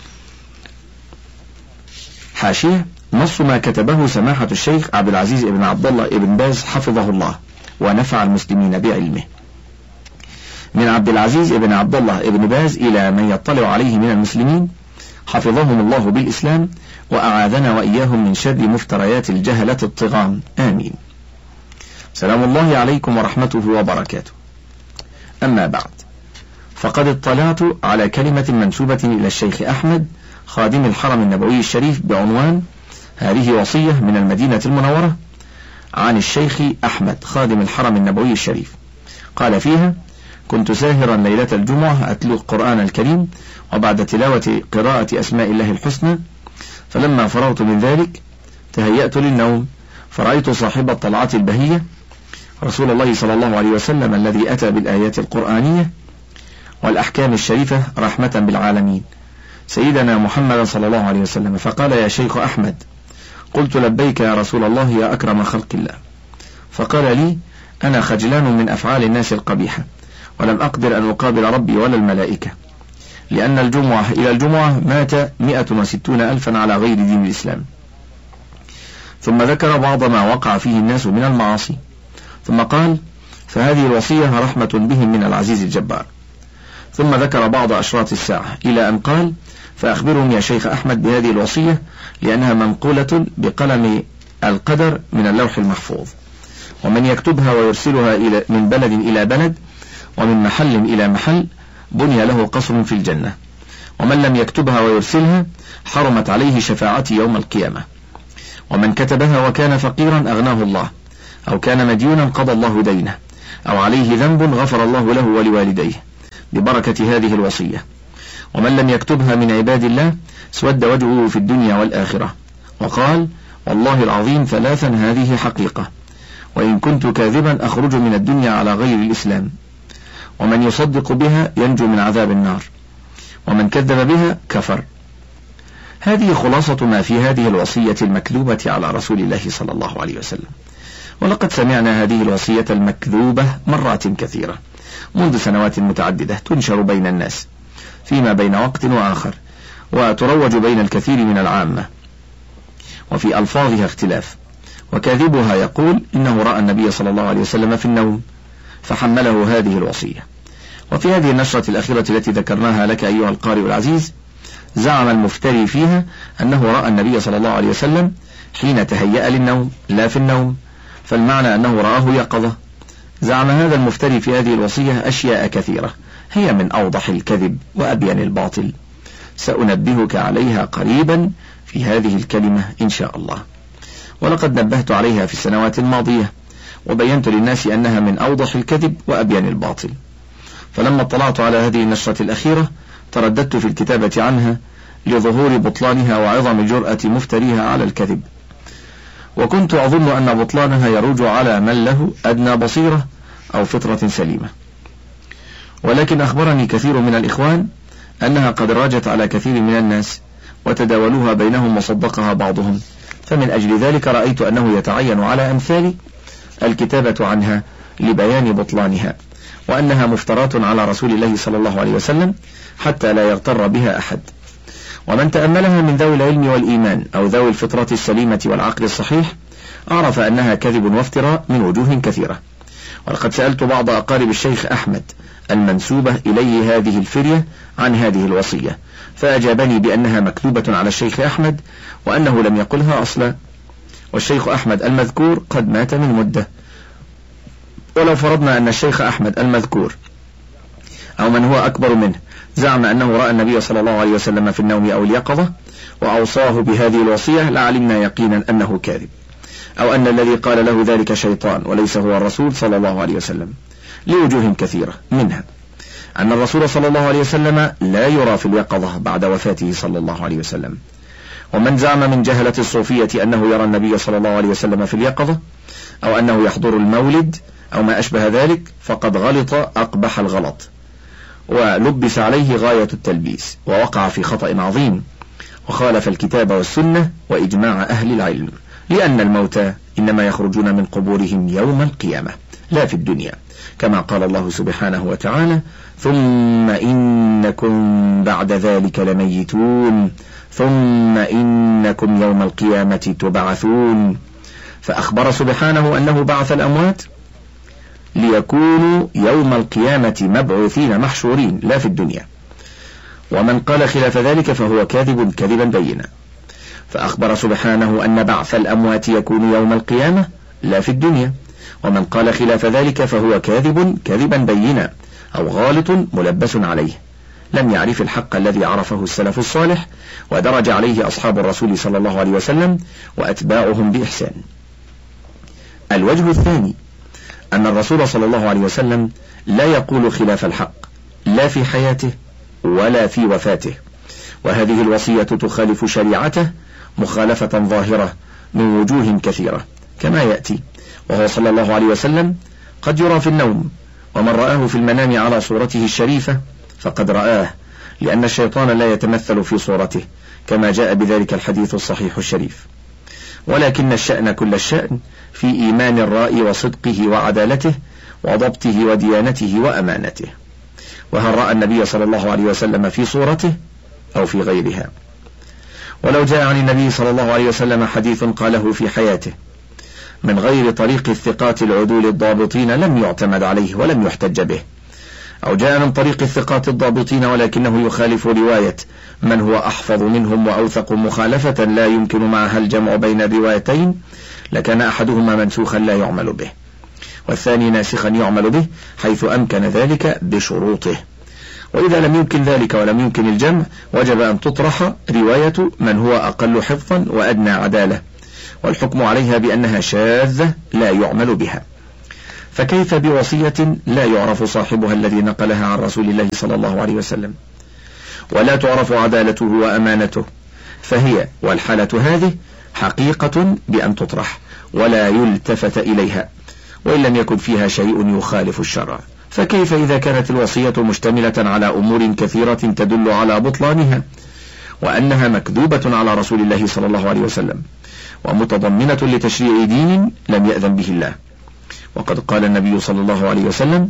حاشية: نص ما كتبه سماحة الشيخ عبد العزيز بن عبد الله بن باز حفظه الله ونفع المسلمين بعلمه. من عبد العزيز بن عبد الله بن باز إلى من يطلع عليه من المسلمين، حفظهم الله بالإسلام وأعاذنا وإياهم من شر مفتريات الجهلة الطغام، آمين. سلام الله عليكم ورحمته وبركاته. أما بعد، فقد اطلعت على كلمة منسوبة إلى الشيخ أحمد خادم الحرم النبوي الشريف بعنوان: هذه وصية من المدينة المنورة عن الشيخ أحمد خادم الحرم النبوي الشريف. قال فيها: كنت ساهرا ليلة الجمعة أتلو القرآن الكريم، وبعد تلاوة قراءة أسماء الله الحسنى، فلما فرغت من ذلك تهيأت للنوم، فرأيت صاحب الطلعة البهية رسول الله صلى الله عليه وسلم الذي أتى بالآيات القرآنية والأحكام الشريفة رحمة بالعالمين، سيدنا محمد صلى الله عليه وسلم، فقال: يا شيخ أحمد. قلت: لبيك يا رسول الله يا أكرم خلق الله. فقال لي: أنا خجلان من أفعال الناس القبيحة، ولم أقدر أن أقابل ربي ولا الملائكة، لأن الجمعة إلى الجمعة مات 160,000 على غير دين الإسلام، ثم ذكر بعض ما وقع فيه الناس من المعاصي، ثم قال: فهذه الوصية رحمة بهم من العزيز الجبار. ثم ذكر بعض أشراط الساعة إلى أن قال: فأخبرهم يا شيخ أحمد بهذه الوصية لأنها منقولة بقلم القدر من اللوح المحفوظ، ومن يكتبها ويرسلها من بلد إلى بلد ومن محل إلى محل بني له قصر في الجنة، ومن لم يكتبها ويرسلها حرمت عليه شفاعتي يوم القيامة، ومن كتبها وكان فقيرا أغناه الله، أو كان مديونا قضى الله دينه، أو عليه ذنب غفر الله له ولوالديه ببركة هذه الوصية، ومن لم يكتبها من عباد الله اسود وجهه في الدنيا والآخرة، وقال: والله العظيم ثلاثا هذه حقيقة، وإن كنت كاذبا أخرج من الدنيا على غير الإسلام، ومن يصدق بها ينجو من عذاب النار، ومن كذب بها كفر. هذه خلاصة ما في هذه الوصية المكذوبة على رسول الله صلى الله عليه وسلم. ولقد سمعنا هذه الوصية المكذوبة مرات كثيرة منذ سنوات متعددة تنشر بين الناس فيما بين وقت وآخر، وتروج بين الكثير من العامة، وفي ألفاظها اختلاف، وكاذبها يقول إنه رأى النبي صلى الله عليه وسلم في النوم فحمله هذه الوصية. وفي هذه النشرة الأخيرة التي ذكرناها لك أيها القارئ العزيز، زعم المفتري فيها أنه رأى النبي صلى الله عليه وسلم حين تهيأ للنوم لا في النوم، فالمعنى أنه رآه يقظة. زعم هذا المفتري في هذه الوصية أشياء كثيرة هي من أوضح الكذب وأبين الباطل، سأنبهك عليها قريبا في هذه الكلمة إن شاء الله، ولقد نبهت عليها في السنوات الماضية وبينت للناس أنها من أوضح الكذب وأبين الباطل، فلما اطلعت على هذه النشرة الأخيرة ترددت في الكتابة عنها لظهور بطلانها وعظم جرأة مفتريها على الكذب، وكنت أظن أن بطلانها يروج على من له أدنى بصيرة أو فطرة سليمة، ولكن أخبرني كثير من الإخوان أنها قد راجت على كثير من الناس وتداولوها بينهم وصدقها بعضهم، فمن أجل ذلك رأيت أنه يتعين على أمثالي الكتابة عنها لبيان بطلانها، وأنها مفترات على رسول الله صلى الله عليه وسلم حتى لا يغتر بها أحد. ومن تأملها من ذوي العلم والإيمان أو ذوي الفطرة السليمة والعقل الصحيح عرف أنها كذب وافتراء من وجوه كثيرة. ولقد سألت بعض أقارب الشيخ أحمد المنسوبة إليه هذه الفرية عن هذه الوصية، فأجابني بأنها مكتوبة على الشيخ أحمد وأنه لم يقلها أصلا، والشيخ أحمد المذكور قد مات من مدة. ولو فرضنا أن الشيخ أحمد المذكور أو من هو أكبر منه زعم أنه رأى النبي صلى الله عليه وسلم في النوم أو اليقظة وأوصاه بهذه الوصية لعلمنا يقينا أنه كاذب، أو أن الذي قال له ذلك شيطان وليس هو الرسول صلى الله عليه وسلم، لوجوه كثيرة، منها أن الرسول صلى الله عليه وسلم لا يرى في اليقظة بعد وفاته صلى الله عليه وسلم. ومن زعم من جهلة الصوفية أنه يرى النبي صلى الله عليه وسلم في اليقظة أو أنه يحضر المولد أو ما أشبه ذلك فقد غلط أقبح الغلط، ولبس عليه غاية التلبيس، ووقع في خطأ عظيم، وخالف الكتاب والسنة وإجماع أهل العلم، لأن الموتى إنما يخرجون من قبورهم يوم القيامة لا في الدنيا، كما قال الله سبحانه وتعالى: ثم إنكم بعد ذلك لميتون ثم إنكم يوم القيامة تبعثون. فأخبر سبحانه أنه بعث الأموات ليكونوا يوم القيامة مبعوثين محشورين لا في الدنيا، ومن قال خلاف ذلك فهو كاذب كذبا بينا. فأخبر سبحانه أن بعث الأموات يكون يوم القيامة لا في الدنيا، ومن قال خلاف ذلك فهو كاذب كذبا بينا أو غالط ملبس عليه، لم يعرف الحق الذي عرفه السلف الصالح ودرج عليه أصحاب الرسول صلى الله عليه وسلم وأتباعهم بإحسان. الوجه الثاني أن الرسول صلى الله عليه وسلم لا يقول خلاف الحق لا في حياته ولا في وفاته، وهذه الوصية تخالف شريعته مخالفة ظاهرة من وجوه كثيرة كما يأتي. وهو صلى الله عليه وسلم قد يرى في النوم، ومن رآه في المنام على صورته الشريفة فقد رآه، لأن الشيطان لا يتمثل في صورته كما جاء بذلك الحديث الصحيح الشريف. ولكن الشأن كل الشأن في إيمان الرائي وصدقه وعدالته وضبطه وديانته وأمانته. وهل رأى النبي صلى الله عليه وسلم في صورته أو في غيرها؟ ولو جاء عن النبي صلى الله عليه وسلم حديث قاله في حياته من غير طريق الثقات العدول الضابطين لم يعتمد عليه ولم يحتج به، أو جاء من طريق الثقات الضابطين ولكنه يخالف رواية من هو أحفظ منهم وأوثق مخالفة لا يمكن معها الجمع بين الروايتين، لكان أحدهما منسوخا لا يعمل به، والثاني ناسخا يعمل به حيث أمكن ذلك بشروطه. وإذا لم يمكن ذلك ولم يمكن الجمع وجب أن تطرح رواية من هو أقل حفظا وأدنى عدالة، والحكم عليها بأنها شاذة لا يعمل بها. فكيف بوصية لا يعرف صاحبها الذي نقلها عن رسول الله صلى الله عليه وسلم، ولا تعرف عدالته وأمانته، فهي والحالة هذه حقيقة بأن تطرح ولا يلتفت إليها، وإن لم يكن فيها شيء يخالف الشرع. فكيف إذا كانت الوصية مشتملة على أمور كثيرة تدل على بطلانها، وأنها مكذوبة على رسول الله صلى الله عليه وسلم، ومتضمنة لتشريع دين لم يأذن به الله. وقد قال النبي صلى الله عليه وسلم: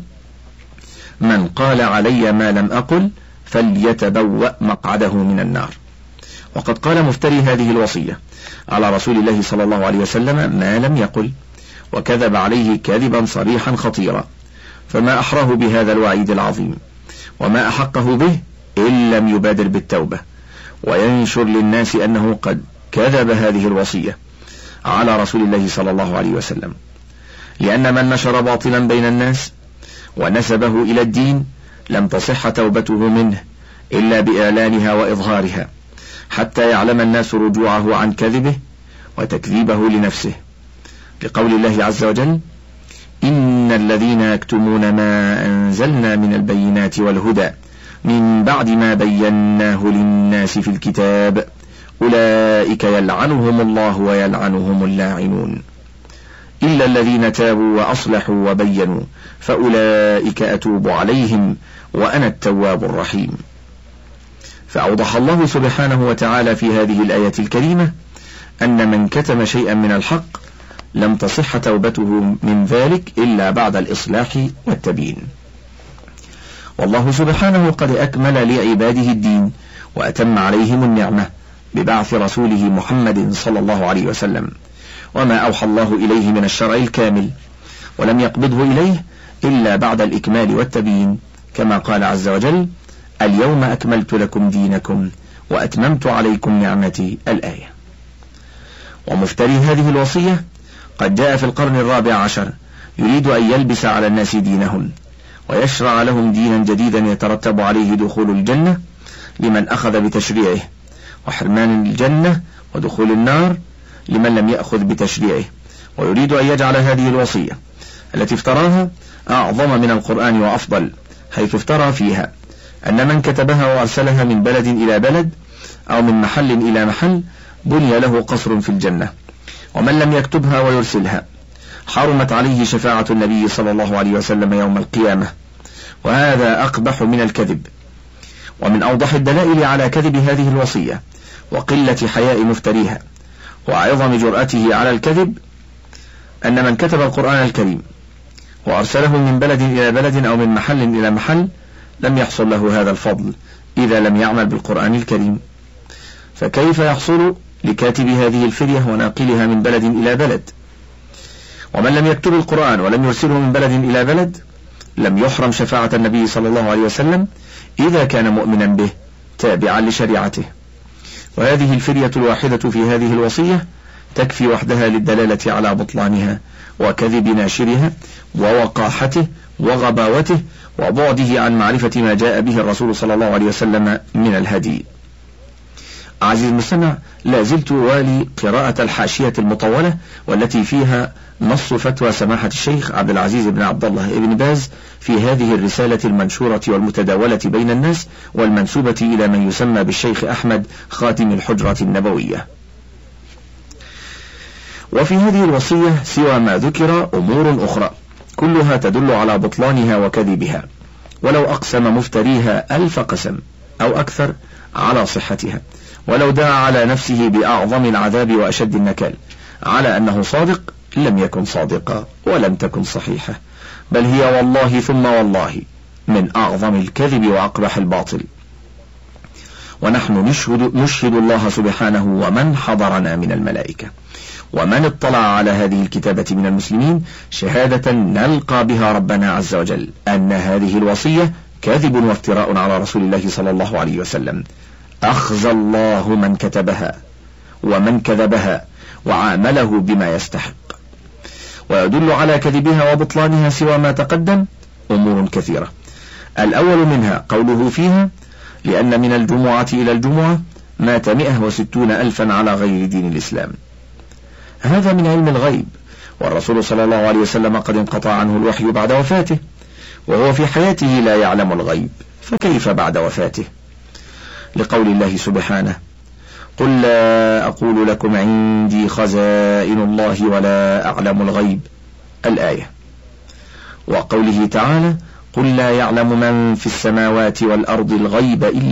من قال علي ما لم أقل فليتبوأ مقعده من النار. وقد قال مفتري هذه الوصية على رسول الله صلى الله عليه وسلم ما لم يقل، وكذب عليه كذبا صريحا خطيرا، فما أحراه بهذا الوعيد العظيم، وما أحقه به إن لم يبادر بالتوبة وينشر للناس أنه قد كذب هذه الوصية على رسول الله صلى الله عليه وسلم. لأن من نشر باطلا بين الناس ونسبه إلى الدين لم تصح توبته منه إلا بإعلانها وإظهارها، حتى يعلم الناس رجوعه عن كذبه وتكذيبه لنفسه، لقول الله عز وجل: إن الذين يكتمون ما أنزلنا من البينات والهدى من بعد ما بيناه للناس في الكتاب أولئك يلعنهم الله ويلعنهم اللاعنون إلا الذين تابوا وأصلحوا وبينوا فأولئك أتوب عليهم وأنا التواب الرحيم. فأوضح الله سبحانه وتعالى في هذه الآية الكريمة أن من كتم شيئا من الحق لم تصح توبته من ذلك إلا بعد الإصلاح والتبيين. والله سبحانه قد أكمل لعباده الدين وأتم عليهم النعمة ببعث رسوله محمد صلى الله عليه وسلم، وما أوحى الله إليه من الشرع الكامل، ولم يقبضه إليه إلا بعد الإكمال والتبيين، كما قال عز وجل: اليوم أكملت لكم دينكم وأتممت عليكم نعمتي، الآية. ومفتري هذه الوصية قد جاء في القرن 14 يريد أن يلبس على الناس دينهم ويشرع لهم دينا جديدا يترتب عليه دخول الجنة لمن أخذ بتشريعه، وحرمان الجنة ودخول النار لمن لم يأخذ بتشريعه، ويريد أن يجعل هذه الوصية التي افتراها أعظم من القرآن وأفضل، حيث افترى فيها أن من كتبها وأرسلها من بلد إلى بلد أو من محل إلى محل بني له قصر في الجنة، ومن لم يكتبها ويرسلها حرمت عليه شفاعة النبي صلى الله عليه وسلم يوم القيامة، وهذا أقبح من الكذب. ومن أوضح الدلائل على كذب هذه الوصية وقلة حياء مفتريها وعظم جرأته على الكذب أن من كتب القرآن الكريم وأرسله من بلد إلى بلد أو من محل إلى محل لم يحصل له هذا الفضل إذا لم يعمل بالقرآن الكريم، فكيف يحصل لكاتب هذه الفرية وناقلها من بلد إلى بلد؟ ومن لم يكتب القرآن ولم يرسله من بلد إلى بلد لم يحرم شفاعة النبي صلى الله عليه وسلم إذا كان مؤمنا به تابعا لشريعته. وهذه الفرية الواحدة في هذه الوصية تكفي وحدها للدلالة على بطلانها وكذب ناشرها ووقاحته وغباوته وبعده عن معرفة ما جاء به الرسول صلى الله عليه وسلم من الهدي. عزيز المستمع، لا زلت والي قراءة الحاشية المطولة والتي فيها نص فتوى سماحة الشيخ عبد العزيز بن عبد الله بن باز في هذه الرسالة المنشورة والمتداولة بين الناس والمنسوبة إلى من يسمى بالشيخ أحمد خاتم الحجرة النبوية. وفي هذه الوصية سوى ما ذكر أمور أخرى كلها تدل على بطلانها وكذبها، ولو أقسم مفتريها 1000 قسم أو أكثر على صحتها، ولو دعا على نفسه بأعظم العذاب وأشد النكال على أنه صادق لم يكن صادقا ولم تكن صحيحة، بل هي والله ثم والله من أعظم الكذب وأقبح الباطل. ونحن نشهد الله سبحانه ومن حضرنا من الملائكة ومن اطلع على هذه الكتابة من المسلمين شهادة نلقى بها ربنا عز وجل أن هذه الوصية كذب وافتراء على رسول الله صلى الله عليه وسلم. أخزى الله من كتبها ومن كذبها وعامله بما يستحق. ويدل على كذبها وبطلانها سوى ما تقدم أمور كثيرة. الأول منها قوله فيها: لأن من الجمعة إلى الجمعة مات 160,000 على غير دين الإسلام. هذا من علم الغيب، والرسول صلى الله عليه وسلم قد انقطع عنه الوحي بعد وفاته، وهو في حياته لا يعلم الغيب، فكيف بعد وفاته؟ لقول الله سبحانه: قل لا أقول لكم عندي خزائن الله ولا أعلم الغيب، الآية. وقوله تعالى: قل لا يعلم من في السماوات والأرض الغيب إلا